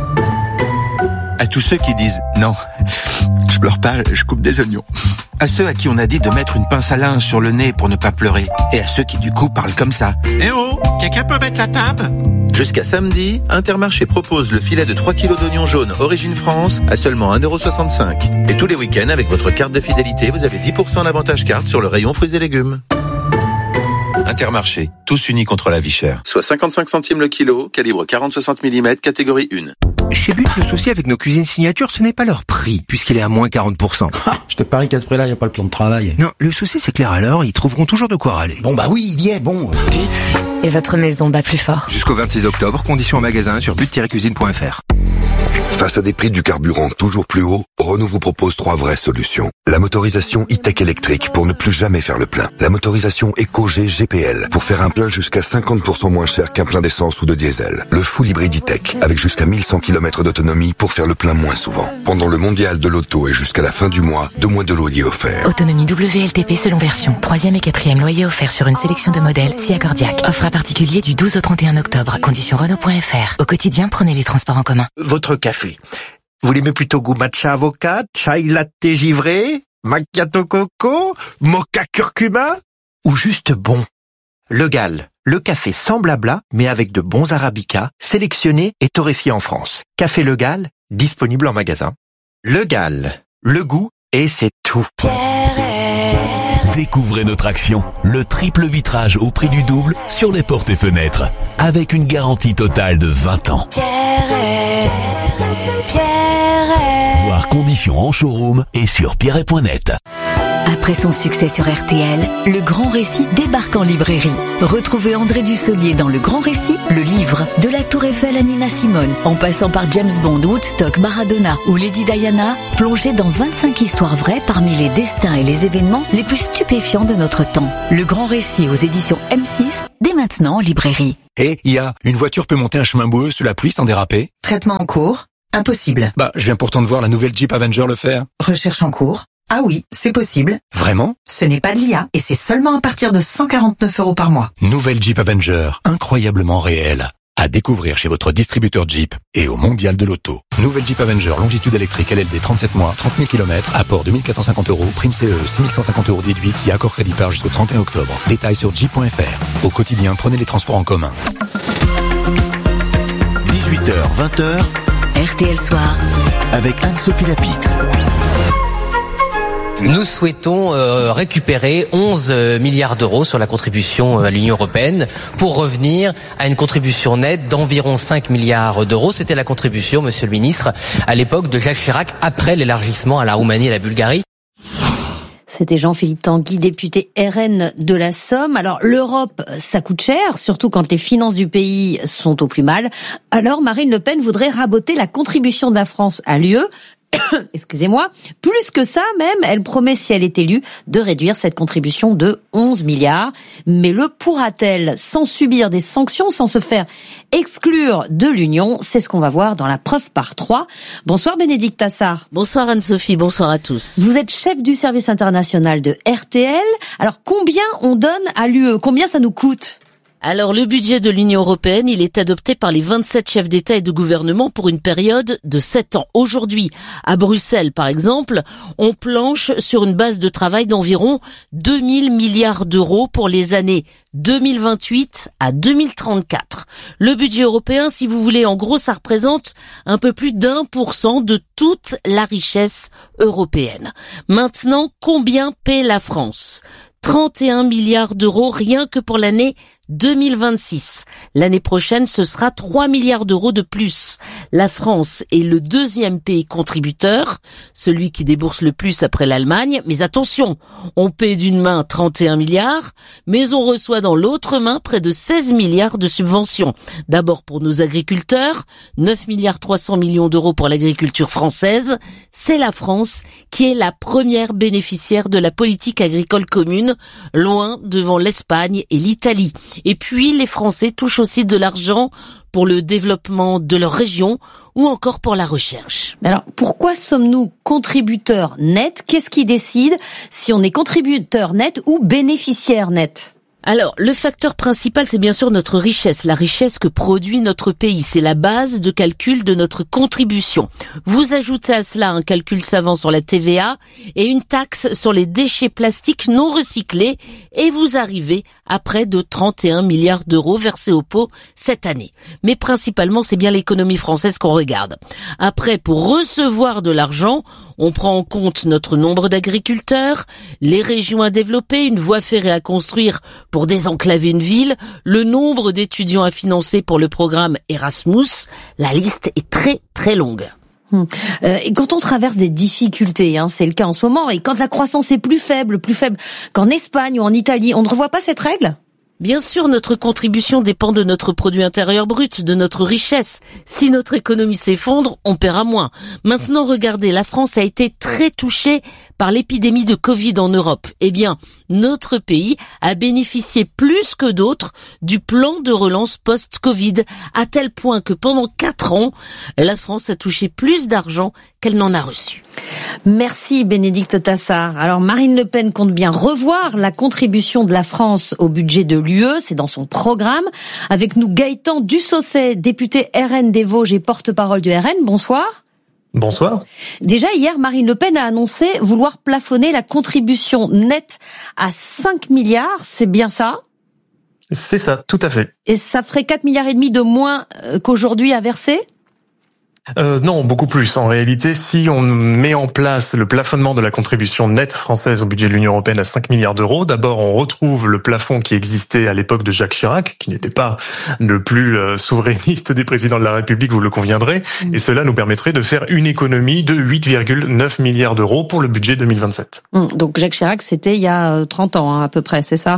À tous ceux qui disent « Non, je pleure pas, je coupe des oignons ». À ceux à qui on a dit de mettre une pince à linge sur le nez pour ne pas pleurer. Et à ceux qui du coup parlent comme ça. « Eh oh, quelqu'un peut mettre la table ?» Jusqu'à samedi, Intermarché propose le filet de 3 kilos d'oignons jaunes Origine France à seulement 1,65 €. Et tous les week-ends, avec votre carte de fidélité, vous avez 10% d'avantage carte sur le rayon fruits et légumes. Intermarché, tous unis contre la vie chère. Soit 55 centimes le kilo, calibre 40-60 mm, catégorie 1. Chez But, le souci avec nos cuisines signature, ce n'est pas leur prix, puisqu'il est à moins 40%. Je te parie qu'à ce prix-là, il n'y a pas le plan de travail. Non, le souci c'est clair alors, ils trouveront toujours de quoi râler. Bon oui, il y est, bon. But. Et votre maison bat plus fort. Jusqu'au 26 octobre, conditions en magasin sur but-cuisine.fr. Face à des prix du carburant toujours plus hauts, Renault vous propose 3 vraies solutions. La motorisation e-tech électrique pour ne plus jamais faire le plein. La motorisation EcoG GPL pour faire un plein jusqu'à 50% moins cher qu'un plein d'essence ou de diesel. Le full hybride e-tech avec jusqu'à 1100 km d'autonomie pour faire le plein moins souvent. Pendant le mondial de l'auto et jusqu'à la fin du mois, 2 mois de loyer offert. Autonomie WLTP selon version. 3e et 4e loyer offert sur une sélection de modèles si accordiaque. Offre à particulier du 12 au 31 octobre. Conditions Renault.fr. Au quotidien, prenez les transports en commun. Votre café. Vous l'aimez plutôt goût matcha avocat, chai latte givré, macchiato coco, mocha curcuma ou juste bon? Le Gall, le café sans blabla, mais avec de bons arabicas, sélectionnés et torréfiés en France. Café Le Gall, disponible en magasin. Le Gall, le goût et c'est tout. Découvrez notre action, le triple vitrage au prix du double sur les portes et fenêtres, avec une garantie totale de 20 ans. Voir conditions en showroom et sur pierret.net. Après son succès sur RTL, Le Grand Récit débarque en librairie. Retrouvez André Dussolier dans Le Grand Récit, le livre, de la Tour Eiffel à Nina Simone, en passant par James Bond, Woodstock, Maradona ou Lady Diana, plongez dans 25 histoires vraies parmi les destins et les événements les plus stupéfiants de notre temps. Le Grand Récit aux éditions M6, dès maintenant en librairie. Une voiture peut monter un chemin boueux sous la pluie sans déraper? Traitement en cours? Impossible. Je viens pourtant de voir la nouvelle Jeep Avenger le faire. Recherche en cours? Ah oui, c'est possible. Vraiment? Ce n'est pas de l'IA et c'est seulement à partir de 149 € par mois. Nouvelle Jeep Avenger, incroyablement réelle. À découvrir chez votre distributeur Jeep et au Mondial de l'Auto. Nouvelle Jeep Avenger, longitude électrique, LLD 37 mois, 30 000 km, apport 2450 €, prime CE, 6150 € déduite, si accord crédit par jusqu'au 31 octobre. Détails sur jeep.fr. Au quotidien, prenez les transports en commun. 18h, 20h. RTL Soir. Avec Anne-Sophie Lapix. Nous souhaitons récupérer 11 milliards d'euros sur la contribution à l'Union européenne pour revenir à une contribution nette d'environ 5 milliards d'euros. C'était la contribution, monsieur le ministre, à l'époque de Jacques Chirac, après l'élargissement à la Roumanie et la Bulgarie. C'était Jean-Philippe Tanguy, député RN de la Somme. Alors, l'Europe, ça coûte cher, surtout quand les finances du pays sont au plus mal. Alors, Marine Le Pen voudrait raboter la contribution de la France à l'UE. Excusez-moi. Plus que ça, même, elle promet, si elle est élue, de réduire cette contribution de 11 milliards. Mais le pourra-t-elle sans subir des sanctions, sans se faire exclure de l'Union? C'est ce qu'on va voir dans la preuve par 3. Bonsoir Bénédicte Tassard. Bonsoir Anne-Sophie, bonsoir à tous. Vous êtes chef du service international de RTL. Alors, combien on donne à l'UE? Combien ça nous coûte? Alors, le budget de l'Union européenne, il est adopté par les 27 chefs d'État et de gouvernement pour une période de 7 ans. Aujourd'hui, à Bruxelles, par exemple, on planche sur une base de travail d'environ 2000 milliards d'euros pour les années 2028 à 2034. Le budget européen, si vous voulez, en gros, ça représente un peu plus d'1% de toute la richesse européenne. Maintenant, combien paie la France ? 31 milliards d'euros rien que pour l'année 2026. L'année prochaine, ce sera 3 milliards d'euros de plus. La France est le deuxième pays contributeur, celui qui débourse le plus après l'Allemagne. Mais attention, on paie d'une main 31 milliards, mais on reçoit dans l'autre main près de 16 milliards de subventions. D'abord pour nos agriculteurs, 9 milliards 300 millions d'euros pour l'agriculture française. C'est la France qui est la première bénéficiaire de la politique agricole commune, loin devant l'Espagne et l'Italie. Et puis, les Français touchent aussi de l'argent pour le développement de leur région ou encore pour la recherche. Alors, pourquoi sommes-nous contributeurs nets? Qu'est-ce qui décide si on est contributeur net ou bénéficiaire net? Alors, le facteur principal, c'est bien sûr notre richesse, la richesse que produit notre pays. C'est la base de calcul de notre contribution. Vous ajoutez à cela un calcul savant sur la TVA et une taxe sur les déchets plastiques non recyclés et vous arrivez à près de 31 milliards d'euros versés au pot cette année. Mais principalement, c'est bien l'économie française qu'on regarde. Après, pour recevoir de l'argent, on prend en compte notre nombre d'agriculteurs, les régions à développer, une voie ferrée à construire pour désenclaver une ville, le nombre d'étudiants à financer pour le programme Erasmus. La liste est très très longue. Et quand on traverse des difficultés, c'est le cas en ce moment, et quand la croissance est plus faible qu'en Espagne ou en Italie, on ne revoit pas cette règle ? Bien sûr, notre contribution dépend de notre produit intérieur brut, de notre richesse. Si notre économie s'effondre, on paiera moins. Maintenant, regardez, la France a été très touchée par l'épidémie de Covid en Europe. Eh bien, notre pays a bénéficié plus que d'autres du plan de relance post-Covid, à tel point que pendant 4 ans, la France a touché plus d'argent qu'elle n'en a reçu. Merci Bénédicte Tassard. Alors Marine Le Pen compte bien revoir la contribution de la France au budget de l'UE, c'est dans son programme. Avec nous Gaëtan Dussaucet, député RN des Vosges et porte-parole du RN. Bonsoir. Bonsoir. Déjà hier, Marine Le Pen a annoncé vouloir plafonner la contribution nette à 5 milliards, c'est bien ça ? C'est ça, tout à fait. Et ça ferait 4,5 milliards de moins qu'aujourd'hui à verser ? Non, beaucoup plus. En réalité, si on met en place le plafonnement de la contribution nette française au budget de l'Union européenne à 5 milliards d'euros, d'abord on retrouve le plafond qui existait à l'époque de Jacques Chirac, qui n'était pas le plus souverainiste des présidents de la République, vous le conviendrez, et cela nous permettrait de faire une économie de 8,9 milliards d'euros pour le budget 2027. Donc Jacques Chirac, c'était il y a 30 ans à peu près, c'est ça ?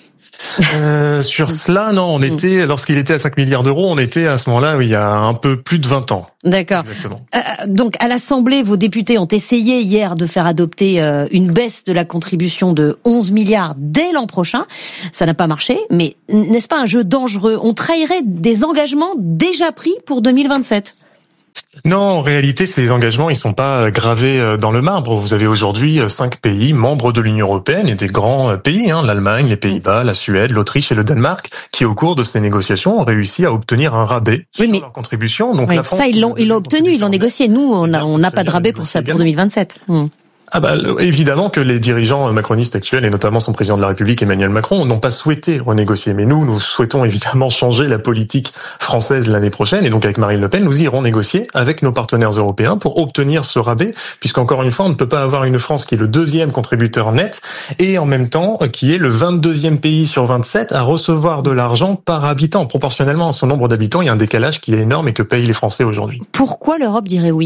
Sur cela, non, on était, lorsqu'il était à 5 milliards d'euros, on était à ce moment-là, il y a un peu plus de 20 ans. D'accord. Exactement. Donc, à l'Assemblée, vos députés ont essayé hier de faire adopter une baisse de la contribution de 11 milliards dès l'an prochain. Ça n'a pas marché, mais n'est-ce pas un jeu dangereux ? On trahirait des engagements déjà pris pour 2027. Non, en réalité, ces engagements, ils sont pas gravés dans le marbre. Vous avez aujourd'hui 5 pays membres de l'Union européenne et des grands pays, l'Allemagne, les Pays-Bas, la Suède, l'Autriche et le Danemark, qui au cours de ces négociations ont réussi à obtenir un rabais sur leur contribution. Donc, la France, ça, ils l'ont obtenu, ils l'ont négocié. Nous, on n'a pas de rabais pour 2027. Évidemment que les dirigeants macronistes actuels, et notamment son président de la République, Emmanuel Macron, n'ont pas souhaité renégocier. Mais nous souhaitons évidemment changer la politique française l'année prochaine. Et donc, avec Marine Le Pen, nous irons négocier avec nos partenaires européens pour obtenir ce rabais, puisqu'encore une fois, on ne peut pas avoir une France qui est le 2e contributeur net et en même temps qui est le 22e pays sur 27 à recevoir de l'argent par habitant. Proportionnellement à son nombre d'habitants, il y a un décalage qui est énorme et que payent les Français aujourd'hui. Pourquoi l'Europe dirait oui ?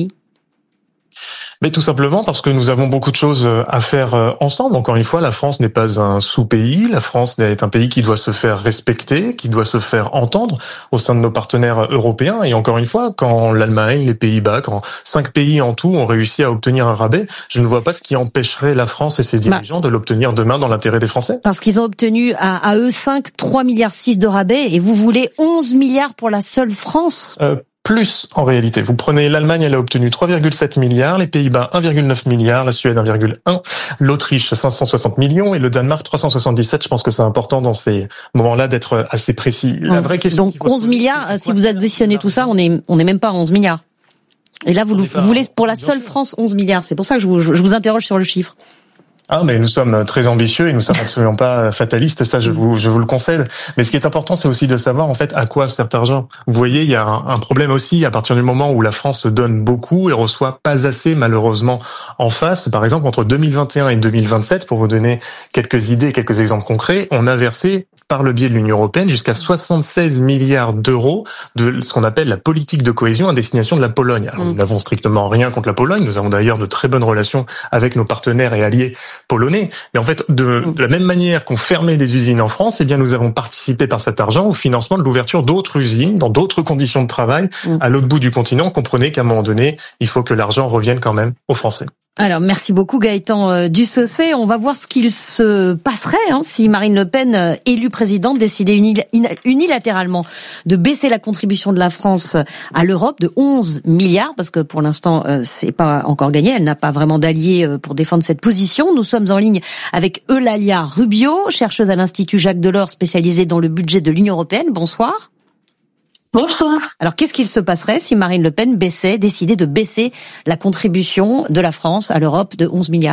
Mais tout simplement parce que nous avons beaucoup de choses à faire ensemble. Encore une fois, la France n'est pas un sous-pays. La France est un pays qui doit se faire respecter, qui doit se faire entendre au sein de nos partenaires européens. Et encore une fois, quand l'Allemagne, les Pays-Bas, quand 5 pays en tout ont réussi à obtenir un rabais, je ne vois pas ce qui empêcherait la France et ses dirigeants de l'obtenir demain dans l'intérêt des Français. Parce qu'ils ont obtenu à eux 5, 3,6 milliards de rabais et vous voulez 11 milliards pour la seule France. Plus, en réalité. Vous prenez l'Allemagne, elle a obtenu 3,7 milliards, les Pays-Bas 1,9 milliard, la Suède 1,1, l'Autriche 560 millions et le Danemark 377. Je pense que c'est important dans ces moments-là d'être assez précis. La vraie question. Donc 11 milliards, si vous additionnez tout ça, on est même pas à 11 milliards. Et là, vous voulez pour la seule France 11 milliards. C'est pour ça que je vous interroge sur le chiffre. Mais nous sommes très ambitieux et nous sommes absolument pas fatalistes, ça je vous le concède. Mais ce qui est important, c'est aussi de savoir en fait à quoi sert cet argent. Vous voyez, il y a un problème aussi à partir du moment où la France donne beaucoup et reçoit pas assez malheureusement en face. Par exemple, entre 2021 et 2027, pour vous donner quelques idées, quelques exemples concrets, on a versé par le biais de l'Union européenne jusqu'à 76 milliards d'euros de ce qu'on appelle la politique de cohésion à destination de la Pologne. Alors, nous n'avons strictement rien contre la Pologne. Nous avons d'ailleurs de très bonnes relations avec nos partenaires et alliés polonais. Mais en fait, de la même manière qu'on fermait des usines en France, eh bien, nous avons participé par cet argent au financement de l'ouverture d'autres usines dans d'autres conditions de travail à l'autre bout du continent. Comprenez qu'à un moment donné, il faut que l'argent revienne quand même aux Français. Alors, merci beaucoup Gaëtan Dussaucé. On va voir ce qu'il se passerait si Marine Le Pen, élue présidente, décidait unilatéralement de baisser la contribution de la France à l'Europe de 11 milliards, parce que pour l'instant, c'est pas encore gagné. Elle n'a pas vraiment d'alliés pour défendre cette position. Nous sommes en ligne avec Eulalia Rubio, chercheuse à l'Institut Jacques Delors, spécialisée dans le budget de l'Union européenne. Bonsoir. Bonsoir. Alors, qu'est-ce qu'il se passerait si Marine Le Pen décidait de baisser la contribution de la France à l'Europe de 11 milliards ?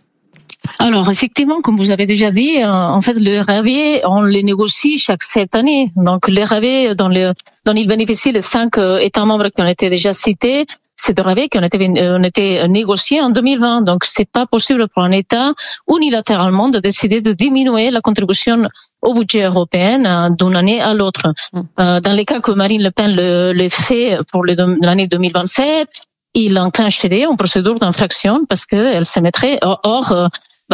Alors, effectivement, comme vous avez déjà dit, en fait, le rabais, on les négocie chaque 7 années. Donc, les rabais dont ils bénéficient les 5 États membres qui ont été déjà cités, c'est des rabais qui ont été négociés en 2020. Donc, c'est pas possible pour un État unilatéralement de décider de diminuer la contribution au budget européen d'une année à l'autre. Dans les cas que Marine Le Pen le fait pour l'année 2027, il enclencherait une procédure d'infraction parce qu'elle se mettrait hors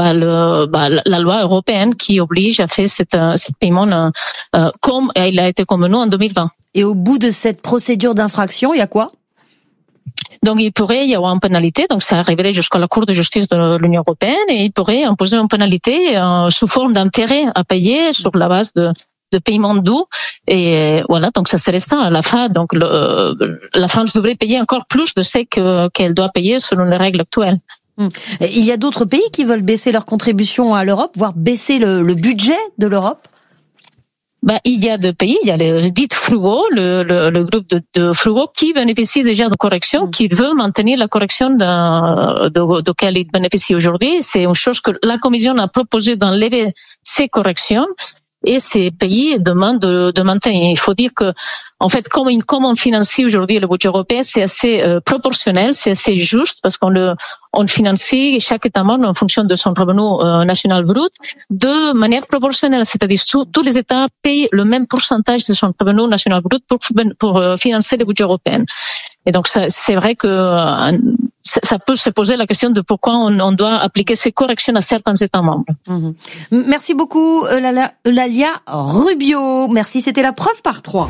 la loi européenne qui oblige à faire cet paiement comme il a été convenu en 2020. Et au bout de cette procédure d'infraction, il y a quoi ? Donc, il pourrait y avoir une pénalité, donc ça arriverait jusqu'à la Cour de justice de l'Union européenne, et il pourrait imposer une pénalité sous forme d'intérêt à payer sur la base de paiement doux. Et voilà, donc ça serait ça à la fin. Donc, la France devrait payer encore plus de ce qu'elle doit payer selon les règles actuelles. Il y a d'autres pays qui veulent baisser leur contribution à l'Europe, voire baisser le budget de l'Europe? Il y a 2 pays, il y a le dit Fruo, le groupe de Fruo qui bénéficie déjà de corrections, qui veut maintenir la correction de laquelle il bénéficie aujourd'hui. C'est une chose que la Commission a proposé d'enlever ces corrections. et ces pays demandent de maintenir. Il faut dire que, en fait, comme on financie aujourd'hui le budget européen, c'est assez proportionnel, c'est assez juste, parce on financie chaque État membre en fonction de son revenu national brut de manière proportionnelle, c'est-à-dire tous les États payent le même pourcentage de son revenu national brut pour financer le budget européen. Et donc c'est vrai que ça peut se poser la question de pourquoi on doit appliquer ces corrections à certains États membres. Merci beaucoup Eulalia Rubio. Merci, c'était la preuve par 3.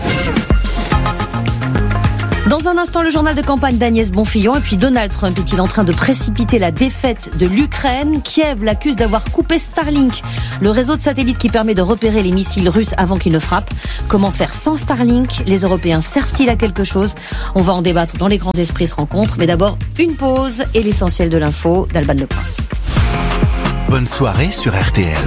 Dans un instant, le journal de campagne d'Agnès Bonfillon. Et puis Donald Trump est-il en train de précipiter la défaite de l'Ukraine? Kiev l'accuse d'avoir coupé Starlink, le réseau de satellites qui permet de repérer les missiles russes avant qu'ils ne frappent. Comment faire sans Starlink? Les Européens servent-ils à quelque chose? On va en débattre dans Les Grands Esprits se rencontrent. Mais d'abord, une pause et l'essentiel de l'info d'Alban Le Prince. Bonne soirée sur RTL.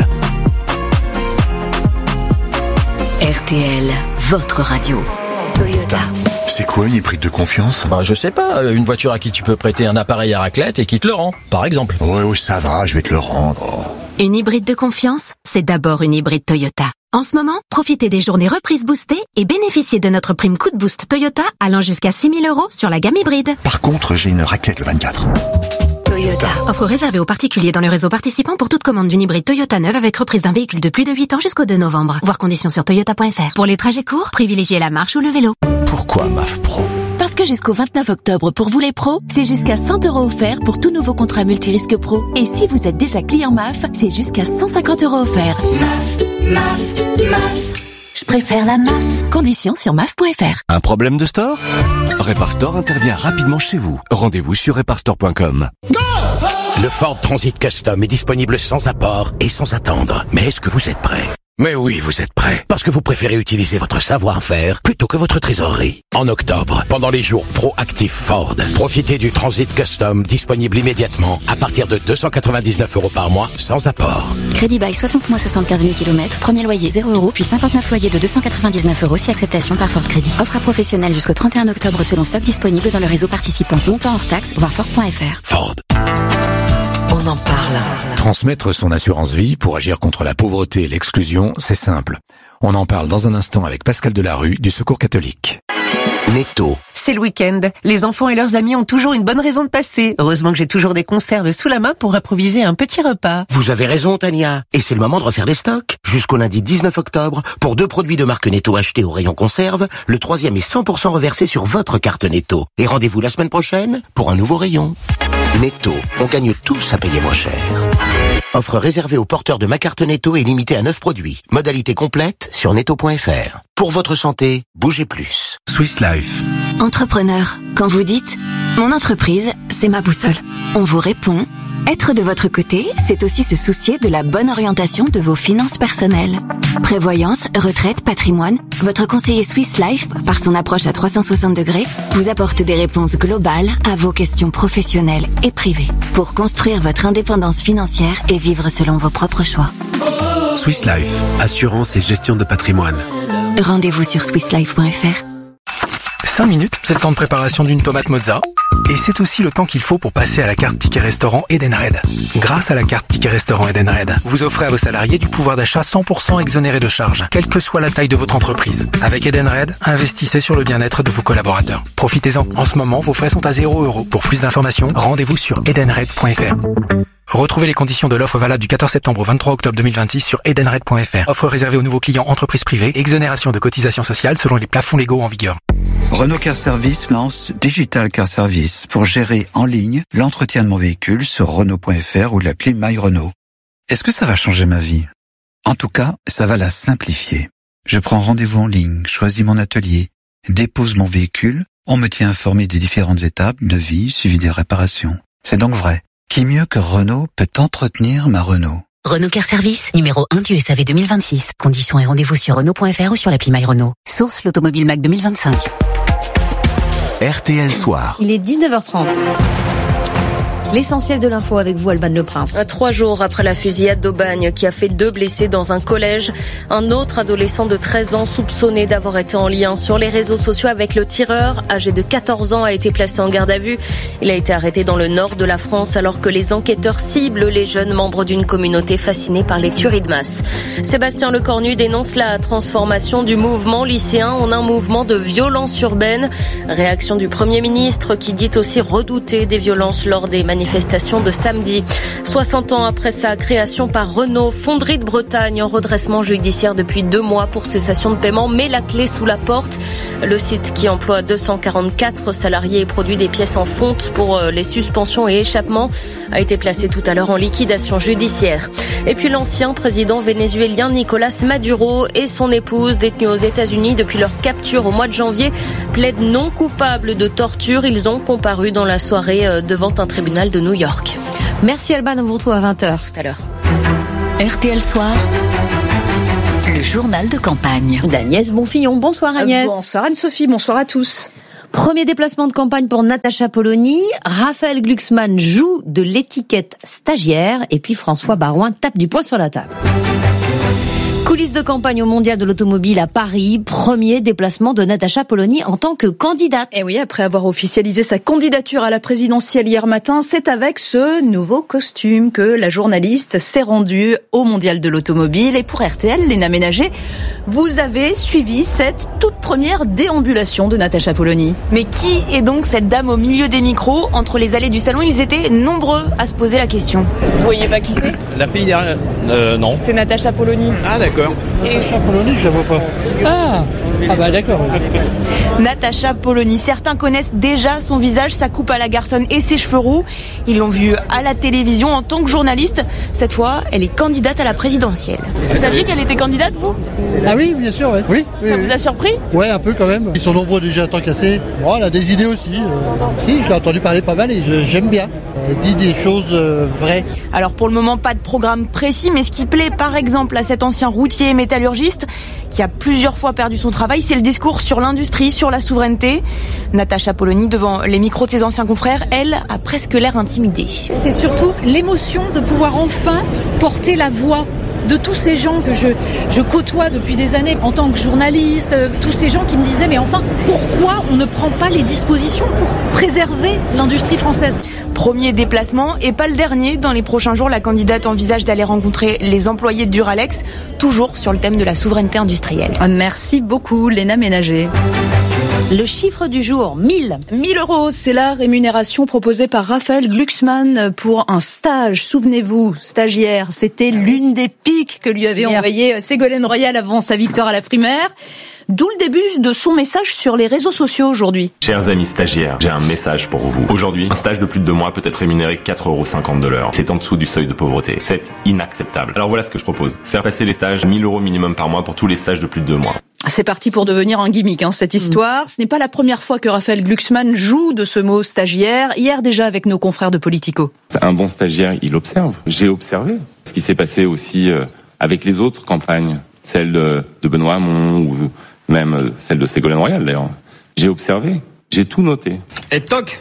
RTL, votre radio. Toyota. C'est quoi une hybride de confiance? Je sais pas, une voiture à qui tu peux prêter un appareil à raclette et qui te le rend, par exemple. Ouais, ça va, je vais te le rendre. Une hybride de confiance, c'est d'abord une hybride Toyota. En ce moment, profitez des journées reprises boostées et bénéficiez de notre prime coup de boost Toyota allant jusqu'à 6 000 € sur la gamme hybride. Par contre, j'ai une raclette le 24. Toyota. Offre réservée aux particuliers dans le réseau participant pour toute commande d'une hybride Toyota neuve avec reprise d'un véhicule de plus de 8 ans jusqu'au 2 novembre. Voir conditions sur toyota.fr. Pour les trajets courts, privilégiez la marche ou le vélo. Pourquoi MAF Pro? Parce que jusqu'au 29 octobre, pour vous les pros, c'est jusqu'à 100 € offerts pour tout nouveau contrat multirisque pro. Et si vous êtes déjà client MAF, c'est jusqu'à 150 € offerts. MAF. Je préfère la MAF. Conditions sur MAF.fr. Un problème de store? Reparstore intervient rapidement chez vous. Rendez-vous sur reparstore.com. Le Ford Transit Custom est disponible sans apport et sans attendre. Mais est-ce que vous êtes prêts? Mais oui, vous êtes prêts. Parce que vous préférez utiliser votre savoir-faire plutôt que votre trésorerie. En octobre, pendant les jours proactifs Ford, profitez du Transit Custom disponible immédiatement à partir de 299 € par mois sans apport. Crédit bail 60 mois 75 000 km, premier loyer 0 €, puis 59 loyers de 299 € si acceptation par Ford Crédit. Offre à professionnels jusqu'au 31 octobre selon stock disponible dans le réseau participant. Montant hors taxe, voir Ford.fr. Ford. On en parle. Transmettre son assurance vie pour agir contre la pauvreté et l'exclusion, c'est simple. On en parle dans un instant avec Pascal Delarue du Secours catholique. Netto. C'est le week-end. Les enfants et leurs amis ont toujours une bonne raison de passer. Heureusement que j'ai toujours des conserves sous la main pour improviser un petit repas. Vous avez raison, Tania. Et c'est le moment de refaire les stocks. Jusqu'au lundi 19 octobre, pour 2 produits de marque Netto achetés au rayon conserve, le 3e est 100% reversé sur votre carte Netto. Et rendez-vous la semaine prochaine pour un nouveau rayon. Netto, on gagne tous à payer moins cher. Offre réservée aux porteurs de ma carte Netto et limitée à 9 produits. Modalité complète sur netto.fr. Pour votre santé, bougez plus. Swiss Life. Entrepreneur, quand vous dites « Mon entreprise, c'est ma boussole », on vous répond « Être de votre côté, c'est aussi se soucier de la bonne orientation de vos finances personnelles. Prévoyance, retraite, patrimoine, votre conseiller Swiss Life, par son approche à 360 degrés, vous apporte des réponses globales à vos questions professionnelles et privées pour construire votre indépendance financière et vivre selon vos propres choix. Swiss Life, assurance et gestion de patrimoine. Rendez-vous sur swisslife.fr. 5 minutes, c'est le temps de préparation d'une tomate mozza. Et c'est aussi le temps qu'il faut pour passer à la carte Ticket Restaurant Edenred. Grâce à la carte Ticket Restaurant Edenred, vous offrez à vos salariés du pouvoir d'achat 100% exonéré de charges, quelle que soit la taille de votre entreprise. Avec Edenred, investissez sur le bien-être de vos collaborateurs. Profitez-en. En ce moment, vos frais sont à 0 €. Pour plus d'informations, rendez-vous sur edenred.fr. Retrouvez les conditions de l'offre valable du 14 septembre au 23 octobre 2026 sur edenred.fr. Offre réservée aux nouveaux clients entreprises privées, exonération de cotisations sociales selon les plafonds légaux en vigueur. Renault Car Service lance Digital Car Service pour gérer en ligne l'entretien de mon véhicule sur Renault.fr ou l'appli My Renault. Est-ce que ça va changer ma vie? En tout cas, ça va la simplifier. Je prends rendez-vous en ligne, choisis mon atelier, dépose mon véhicule, on me tient informé des différentes étapes, devis, suivi des réparations. C'est donc vrai. Qui mieux que Renault peut entretenir ma Renault? Renault Car Service, numéro 1 du SAV 2026. Conditions et rendez-vous sur Renault.fr ou sur l'appli My Renault. Source l'Automobile Mac 2025. RTL Soir. Il est 19h30. L'essentiel de l'info avec vous, Alban Le Prince. 3 jours après la fusillade d'Aubagne qui a fait 2 blessés dans un collège, un autre adolescent de 13 ans soupçonné d'avoir été en lien sur les réseaux sociaux avec le tireur, âgé de 14 ans, a été placé en garde à vue. Il a été arrêté dans le nord de la France alors que les enquêteurs ciblent les jeunes membres d'une communauté fascinée par les tueries de masse. Sébastien Lecornu dénonce la transformation du mouvement lycéen en un mouvement de violence urbaine. Réaction du Premier ministre qui dit aussi redouter des violences lors des manifestations de samedi. 60 ans après sa création par Renault, Fonderie de Bretagne en redressement judiciaire depuis 2 mois pour cessation de paiement, met la clé sous la porte. Le site qui emploie 244 salariés et produit des pièces en fonte pour les suspensions et échappements a été placé tout à l'heure en liquidation judiciaire. Et puis l'ancien président vénézuélien Nicolás Maduro et son épouse, détenus aux États-Unis depuis leur capture au mois de janvier, plaident non coupables de torture. Ils ont comparu dans la soirée devant un tribunal de New York. Merci Alban, on vous retrouve à 20h. Tout à l'heure. RTL Soir, le journal de campagne. D'Agnès Bonfillon. Bonsoir Agnès. Bonsoir Anne-Sophie, bonsoir à tous. Premier déplacement de campagne pour Natacha Polony. Raphaël Glucksmann joue de l'étiquette stagiaire et puis François Baroin tape du poing sur la table. Coulisses de campagne au Mondial de l'Automobile à Paris. Premier déplacement de Natacha Polony en tant que candidate. Et oui, après avoir officialisé sa candidature à la présidentielle hier matin, c'est avec ce nouveau costume que la journaliste s'est rendue au Mondial de l'Automobile. Et pour RTL, Léna Ménager, vous avez suivi cette toute première déambulation de Natacha Polony. Mais qui est donc cette dame au milieu des micros? Entre les allées du salon, ils étaient nombreux à se poser la question. Vous voyez pas qui c'est? La fille derrière... non. C'est Natacha Polony. Ah d'accord. Natacha Polony, je la vois pas. Ah bah d'accord. Natacha Polony. Certains connaissent déjà son visage, sa coupe à la garçonne et ses cheveux roux. Ils l'ont vue à la télévision en tant que journaliste. Cette fois, elle est candidate à la présidentielle. Vous saviez qu'elle était candidate, vous? Ah oui, bien sûr, ouais. Oui. Ça vous a surpris? Ouais, un peu quand même. Ils sont nombreux déjà à temps cassé. Bon, elle a des idées aussi. Si, je l'ai entendu parler pas mal et j'aime bien. Elle dit des choses vraies. Alors pour le moment, pas de programme précis, mais ce qui plaît par exemple à cet ancien routier métallurgiste qui a plusieurs fois perdu son travail, c'est le discours sur l'industrie, sur la souveraineté. Natacha Polony, devant les micros de ses anciens confrères, elle a presque l'air intimidée. C'est surtout l'émotion de pouvoir enfin porter la voix de tous ces gens que je côtoie depuis des années en tant que journaliste, tous ces gens qui me disaient mais enfin pourquoi on ne prend pas les dispositions pour préserver l'industrie française? Premier déplacement et pas le dernier. Dans les prochains jours, la candidate envisage d'aller rencontrer les employés de Duralex, toujours sur le thème de la souveraineté industrielle. Merci beaucoup Léna Ménager. Le chiffre du jour, 1000. 1000 €, c'est la rémunération proposée par Raphaël Glucksmann pour un stage. Souvenez-vous, stagiaire, c'était l'une des piques que lui avait envoyé Ségolène Royal avant sa victoire à la primaire. D'où le début de son message sur les réseaux sociaux aujourd'hui. Chers amis stagiaires, j'ai un message pour vous. Aujourd'hui, un stage de plus de 2 mois peut être rémunéré 4,50 € de l'heure. C'est en dessous du seuil de pauvreté. C'est inacceptable. Alors voilà ce que je propose. Faire passer les stages 1000 € minimum par mois pour tous les stages de plus de 2 mois. C'est parti pour devenir un gimmick, cette histoire. Ce n'est pas la première fois que Raphaël Glucksmann joue de ce mot stagiaire. Hier déjà avec nos confrères de Politico. Un bon stagiaire, il observe. J'ai observé ce qui s'est passé aussi avec les autres campagnes. Celle de Benoît Hamon ou même celle de Ségolène Royal d'ailleurs. J'ai observé, j'ai tout noté. Et toc.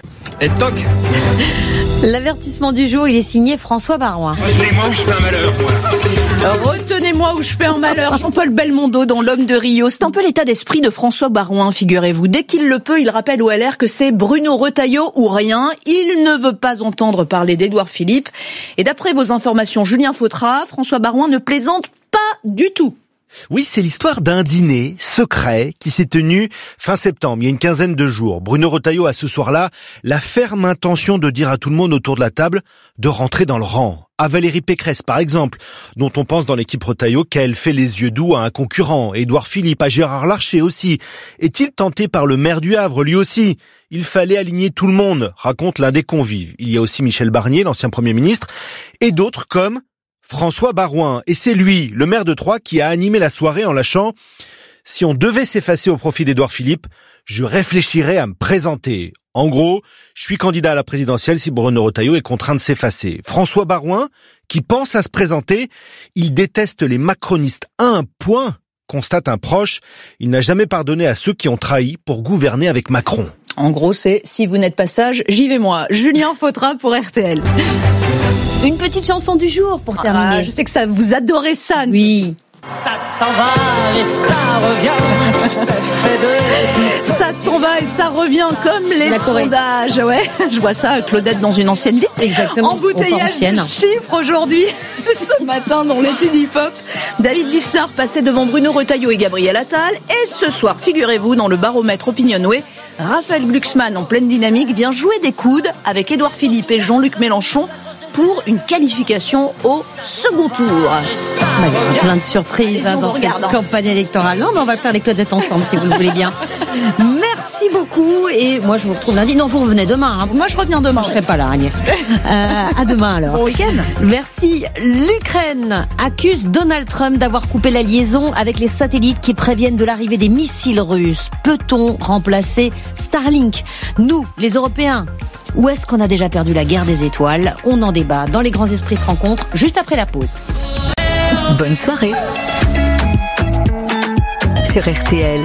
L'avertissement du jour, il est signé François Baroin. Retenez-moi où je fais un malheur, Retenez-moi où je fais un malheur. Jean-Paul Belmondo dans L'Homme de Rio. C'est un peu l'état d'esprit de François Baroin, figurez-vous. Dès qu'il le peut, il rappelle au LR que c'est Bruno Retailleau ou rien. Il ne veut pas entendre parler d'Édouard Philippe. Et d'après vos informations, Julien Fautra, François Baroin ne plaisante pas du tout. Oui, c'est l'histoire d'un dîner secret qui s'est tenu fin septembre, il y a une quinzaine de jours. Bruno Retailleau a ce soir-là la ferme intention de dire à tout le monde autour de la table de rentrer dans le rang. À Valérie Pécresse, par exemple, dont on pense dans l'équipe Retailleau qu'elle fait les yeux doux à un concurrent. Édouard Philippe, à Gérard Larcher aussi. Est-il tenté par le maire du Havre, lui aussi? Il fallait aligner tout le monde, raconte l'un des convives. Il y a aussi Michel Barnier, l'ancien Premier ministre, et d'autres comme François Baroin. Et c'est lui, le maire de Troyes, qui a animé la soirée en lâchant « Si on devait s'effacer au profit d'Édouard Philippe, je réfléchirais à me présenter. En gros, je suis candidat à la présidentielle si Bruno Retailleau est contraint de s'effacer. » François Baroin, qui pense à se présenter, il déteste les macronistes à un point, constate un proche, il n'a jamais pardonné à ceux qui ont trahi pour gouverner avec Macron. En gros, c'est si vous n'êtes pas sage, j'y vais moi. Julien Fautra pour RTL. Une petite chanson du jour pour terminer. Je sais que ça vous adorez ça. Oui. Ça s'en va et ça revient. Ça s'en va et ça revient comme les sondages. Ouais, je vois ça, Claudette dans une ancienne vie. Exactement. Embouteillage de chiffres aujourd'hui. Ce matin dans l'étude hip-hop, David Lisnard passait devant Bruno Retailleau et Gabriel Attal. Et ce soir, figurez-vous, dans le baromètre Opinionway, Raphaël Glucksmann, en pleine dynamique, vient jouer des coudes avec Édouard Philippe et Jean-Luc Mélenchon pour une qualification au second tour. Il y a plein de surprises dans cette campagne électorale. Non, mais on va faire les Claudettes ensemble, si vous le voulez bien. Merci beaucoup. Et moi, je vous retrouve lundi. Non, vous revenez demain. Hein. Moi, je reviens demain. Je serai pas là, Agnès. À demain, alors. Bon week-end. Merci. L'Ukraine accuse Donald Trump d'avoir coupé la liaison avec les satellites qui préviennent de l'arrivée des missiles russes. Peut-on remplacer Starlink? Nous, les Européens, ou est-ce qu'on a déjà perdu la guerre des étoiles? On en débat dans Les Grands Esprits se rencontrent juste après la pause. Bonne soirée sur RTL.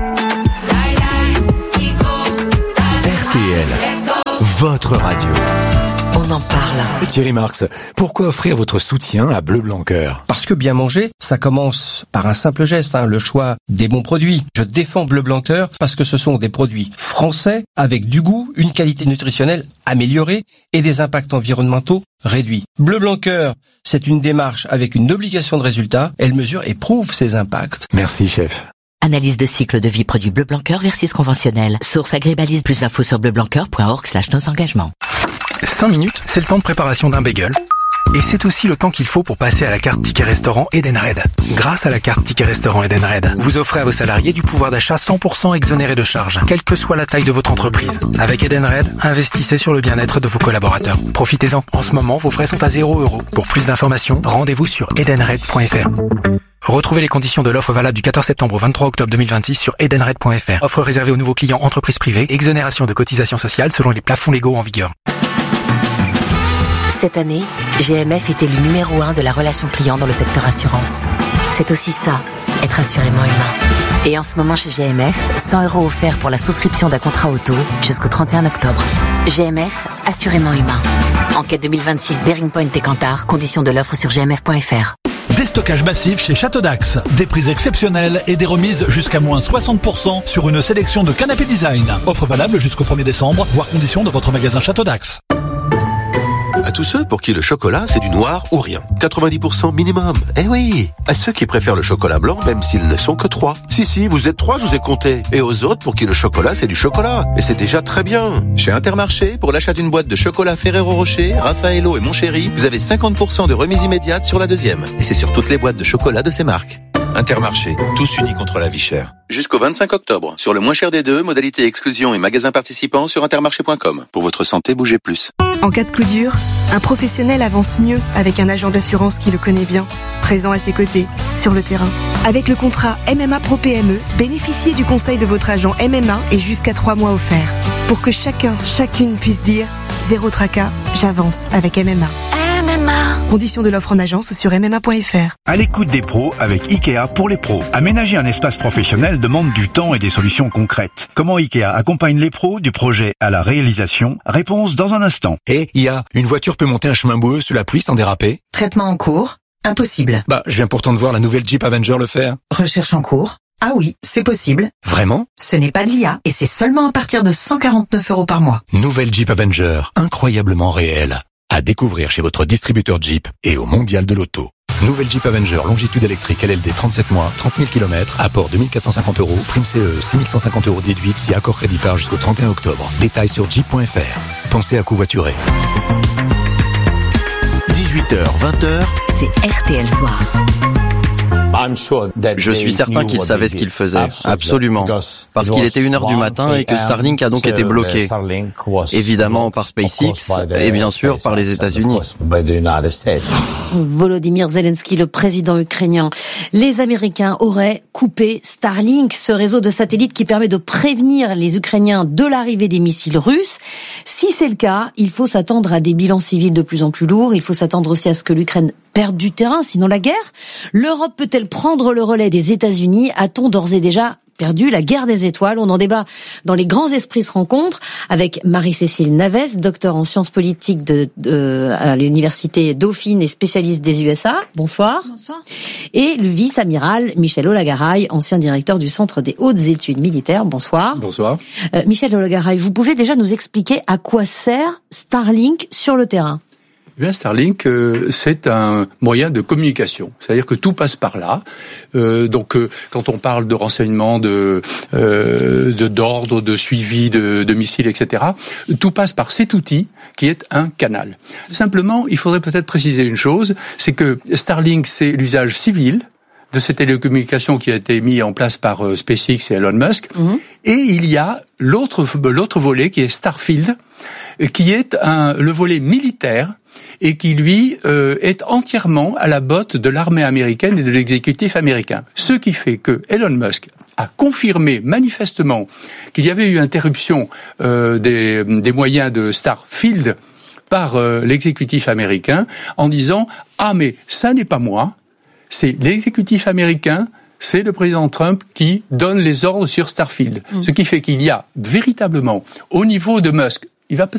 RTL, votre radio. On en parle. Thierry Marx, pourquoi offrir votre soutien à Bleu Blanc Cœur? Parce que bien manger, ça commence par un simple geste, le choix des bons produits. Je défends Bleu Blanc Cœur parce que ce sont des produits français avec du goût, une qualité nutritionnelle améliorée et des impacts environnementaux réduits. Bleu Blanc Cœur, c'est une démarche avec une obligation de résultat. Elle mesure et prouve ses impacts. Merci, chef. Analyse de cycle de vie produit Bleu Blanc Cœur versus conventionnel. Source Agribalise. Plus d'infos sur bleublanccoeur.org/nos engagements. 5 minutes, c'est le temps de préparation d'un bagel. Et c'est aussi le temps qu'il faut pour passer à la carte Ticket Restaurant Edenred. Grâce à la carte Ticket Restaurant Edenred, vous offrez à vos salariés du pouvoir d'achat 100% exonéré de charges, quelle que soit la taille de votre entreprise. Avec Edenred, investissez sur le bien-être de vos collaborateurs. Profitez-en. En ce moment, vos frais sont à 0 €. Pour plus d'informations, rendez-vous sur edenred.fr. Retrouvez les conditions de l'offre valable du 14 septembre au 23 octobre 2026 sur edenred.fr. Offre réservée aux nouveaux clients entreprises privées, exonération de cotisations sociales selon les plafonds légaux en vigueur. Cette année, GMF est élu numéro 1 de la relation client dans le secteur assurance. C'est aussi ça, être assurément humain. Et en ce moment chez GMF, 100 € offerts pour la souscription d'un contrat auto jusqu'au 31 octobre. GMF, assurément humain. Enquête 2026 Bearing Point et Kantar, conditions de l'offre sur gmf.fr. Déstockage massif chez Château d'Axe. Des prix exceptionnels et des remises jusqu'à moins 60% sur une sélection de canapés design. Offre valable jusqu'au 1er décembre, voire conditions de votre magasin Château d'Axe. À tous ceux pour qui le chocolat c'est du noir ou rien. 90% minimum. Eh oui. À ceux qui préfèrent le chocolat blanc même s'ils ne sont que 3. Si, vous êtes 3, je vous ai compté. Et aux autres pour qui le chocolat c'est du chocolat. Et c'est déjà très bien. Chez Intermarché, pour l'achat d'une boîte de chocolat Ferrero Rocher, Raffaello et Mon Chéri, vous avez 50% de remise immédiate sur la deuxième. Et c'est sur toutes les boîtes de chocolat de ces marques. Intermarché, tous unis contre la vie chère. Jusqu'au 25 octobre, sur le moins cher des deux, modalité exclusion et magasins participants sur intermarché.com. Pour votre santé, bougez plus. En cas de coup dur, un professionnel avance mieux avec un agent d'assurance qui le connaît bien, présent à ses côtés, sur le terrain. Avec le contrat MMA Pro PME, bénéficiez du conseil de votre agent MMA et jusqu'à 3 mois offerts. Pour que chacune puisse dire « Zéro tracas, j'avance avec MMA ». Conditions de l'offre en agence sur mma.fr. À l'écoute des pros avec Ikea pour les pros. Aménager un espace professionnel demande du temps et des solutions concrètes. Comment Ikea accompagne les pros du projet à la réalisation? Réponse dans un instant. Et une voiture peut monter un chemin boueux sous la pluie sans déraper? Traitement en cours? Impossible. Je viens pourtant de voir la nouvelle Jeep Avenger le faire. Recherche en cours? Ah oui, c'est possible. Vraiment? Ce n'est pas de l'IA et c'est seulement à partir de 149 € par mois. Nouvelle Jeep Avenger, incroyablement réelle. À découvrir chez votre distributeur Jeep et au Mondial de l'Auto. Nouvelle Jeep Avenger longitude électrique LLD 37 mois, 30 000 km, apport 2450 €, prime CE, 6150 € déduite si accord crédit par jusqu'au 31 octobre. Détails sur jeep.fr. Pensez à covoiturer. 18h, 20h, c'est RTL Soir. Je suis certain qu'il savait ce qu'il faisait, absolument, parce qu'il était 1h du matin et que Starlink a donc été bloqué, évidemment par SpaceX et bien sûr par les États-Unis. Volodymyr Zelensky, le président ukrainien. Les Américains auraient coupé Starlink, ce réseau de satellites qui permet de prévenir les Ukrainiens de l'arrivée des missiles russes. Si c'est le cas, il faut s'attendre à des bilans civils de plus en plus lourds. Il faut s'attendre aussi à ce que l'Ukraine perdre du terrain, sinon la guerre? L'Europe peut-elle prendre le relais des États-Unis? A-t-on d'ores et déjà perdu la guerre des étoiles? On en débat dans Les Grands Esprits se rencontrent avec Marie-Cécile Navès, docteur en sciences politiques à l'université Dauphine et spécialiste des USA. Bonsoir. Bonsoir. Et le vice-amiral Michel Olagaray, ancien directeur du Centre des hautes études militaires. Bonsoir. Bonsoir. Michel Olagaray, vous pouvez déjà nous expliquer à quoi sert Starlink sur le terrain? Bien, Starlink, c'est un moyen de communication. C'est-à-dire que tout passe par là. Donc, quand on parle de renseignements, d'ordre, de suivi de missiles, etc., tout passe par cet outil qui est un canal. Simplement, il faudrait peut-être préciser une chose, c'est que Starlink, c'est l'usage civil de ces télécommunications qui a été mis en place par SpaceX et Elon Musk. Et il y a l'autre volet qui est Starfield, qui est le volet militaire et qui, lui, est entièrement à la botte de l'armée américaine et de l'exécutif américain. Ce qui fait que Elon Musk a confirmé manifestement qu'il y avait eu interruption des moyens de Starfield par l'exécutif américain en disant « Ah, mais ça n'est pas moi, c'est l'exécutif américain, c'est le président Trump qui donne les ordres sur Starfield. » Ce qui fait qu'il y a véritablement, au niveau de Musk, il va peut-être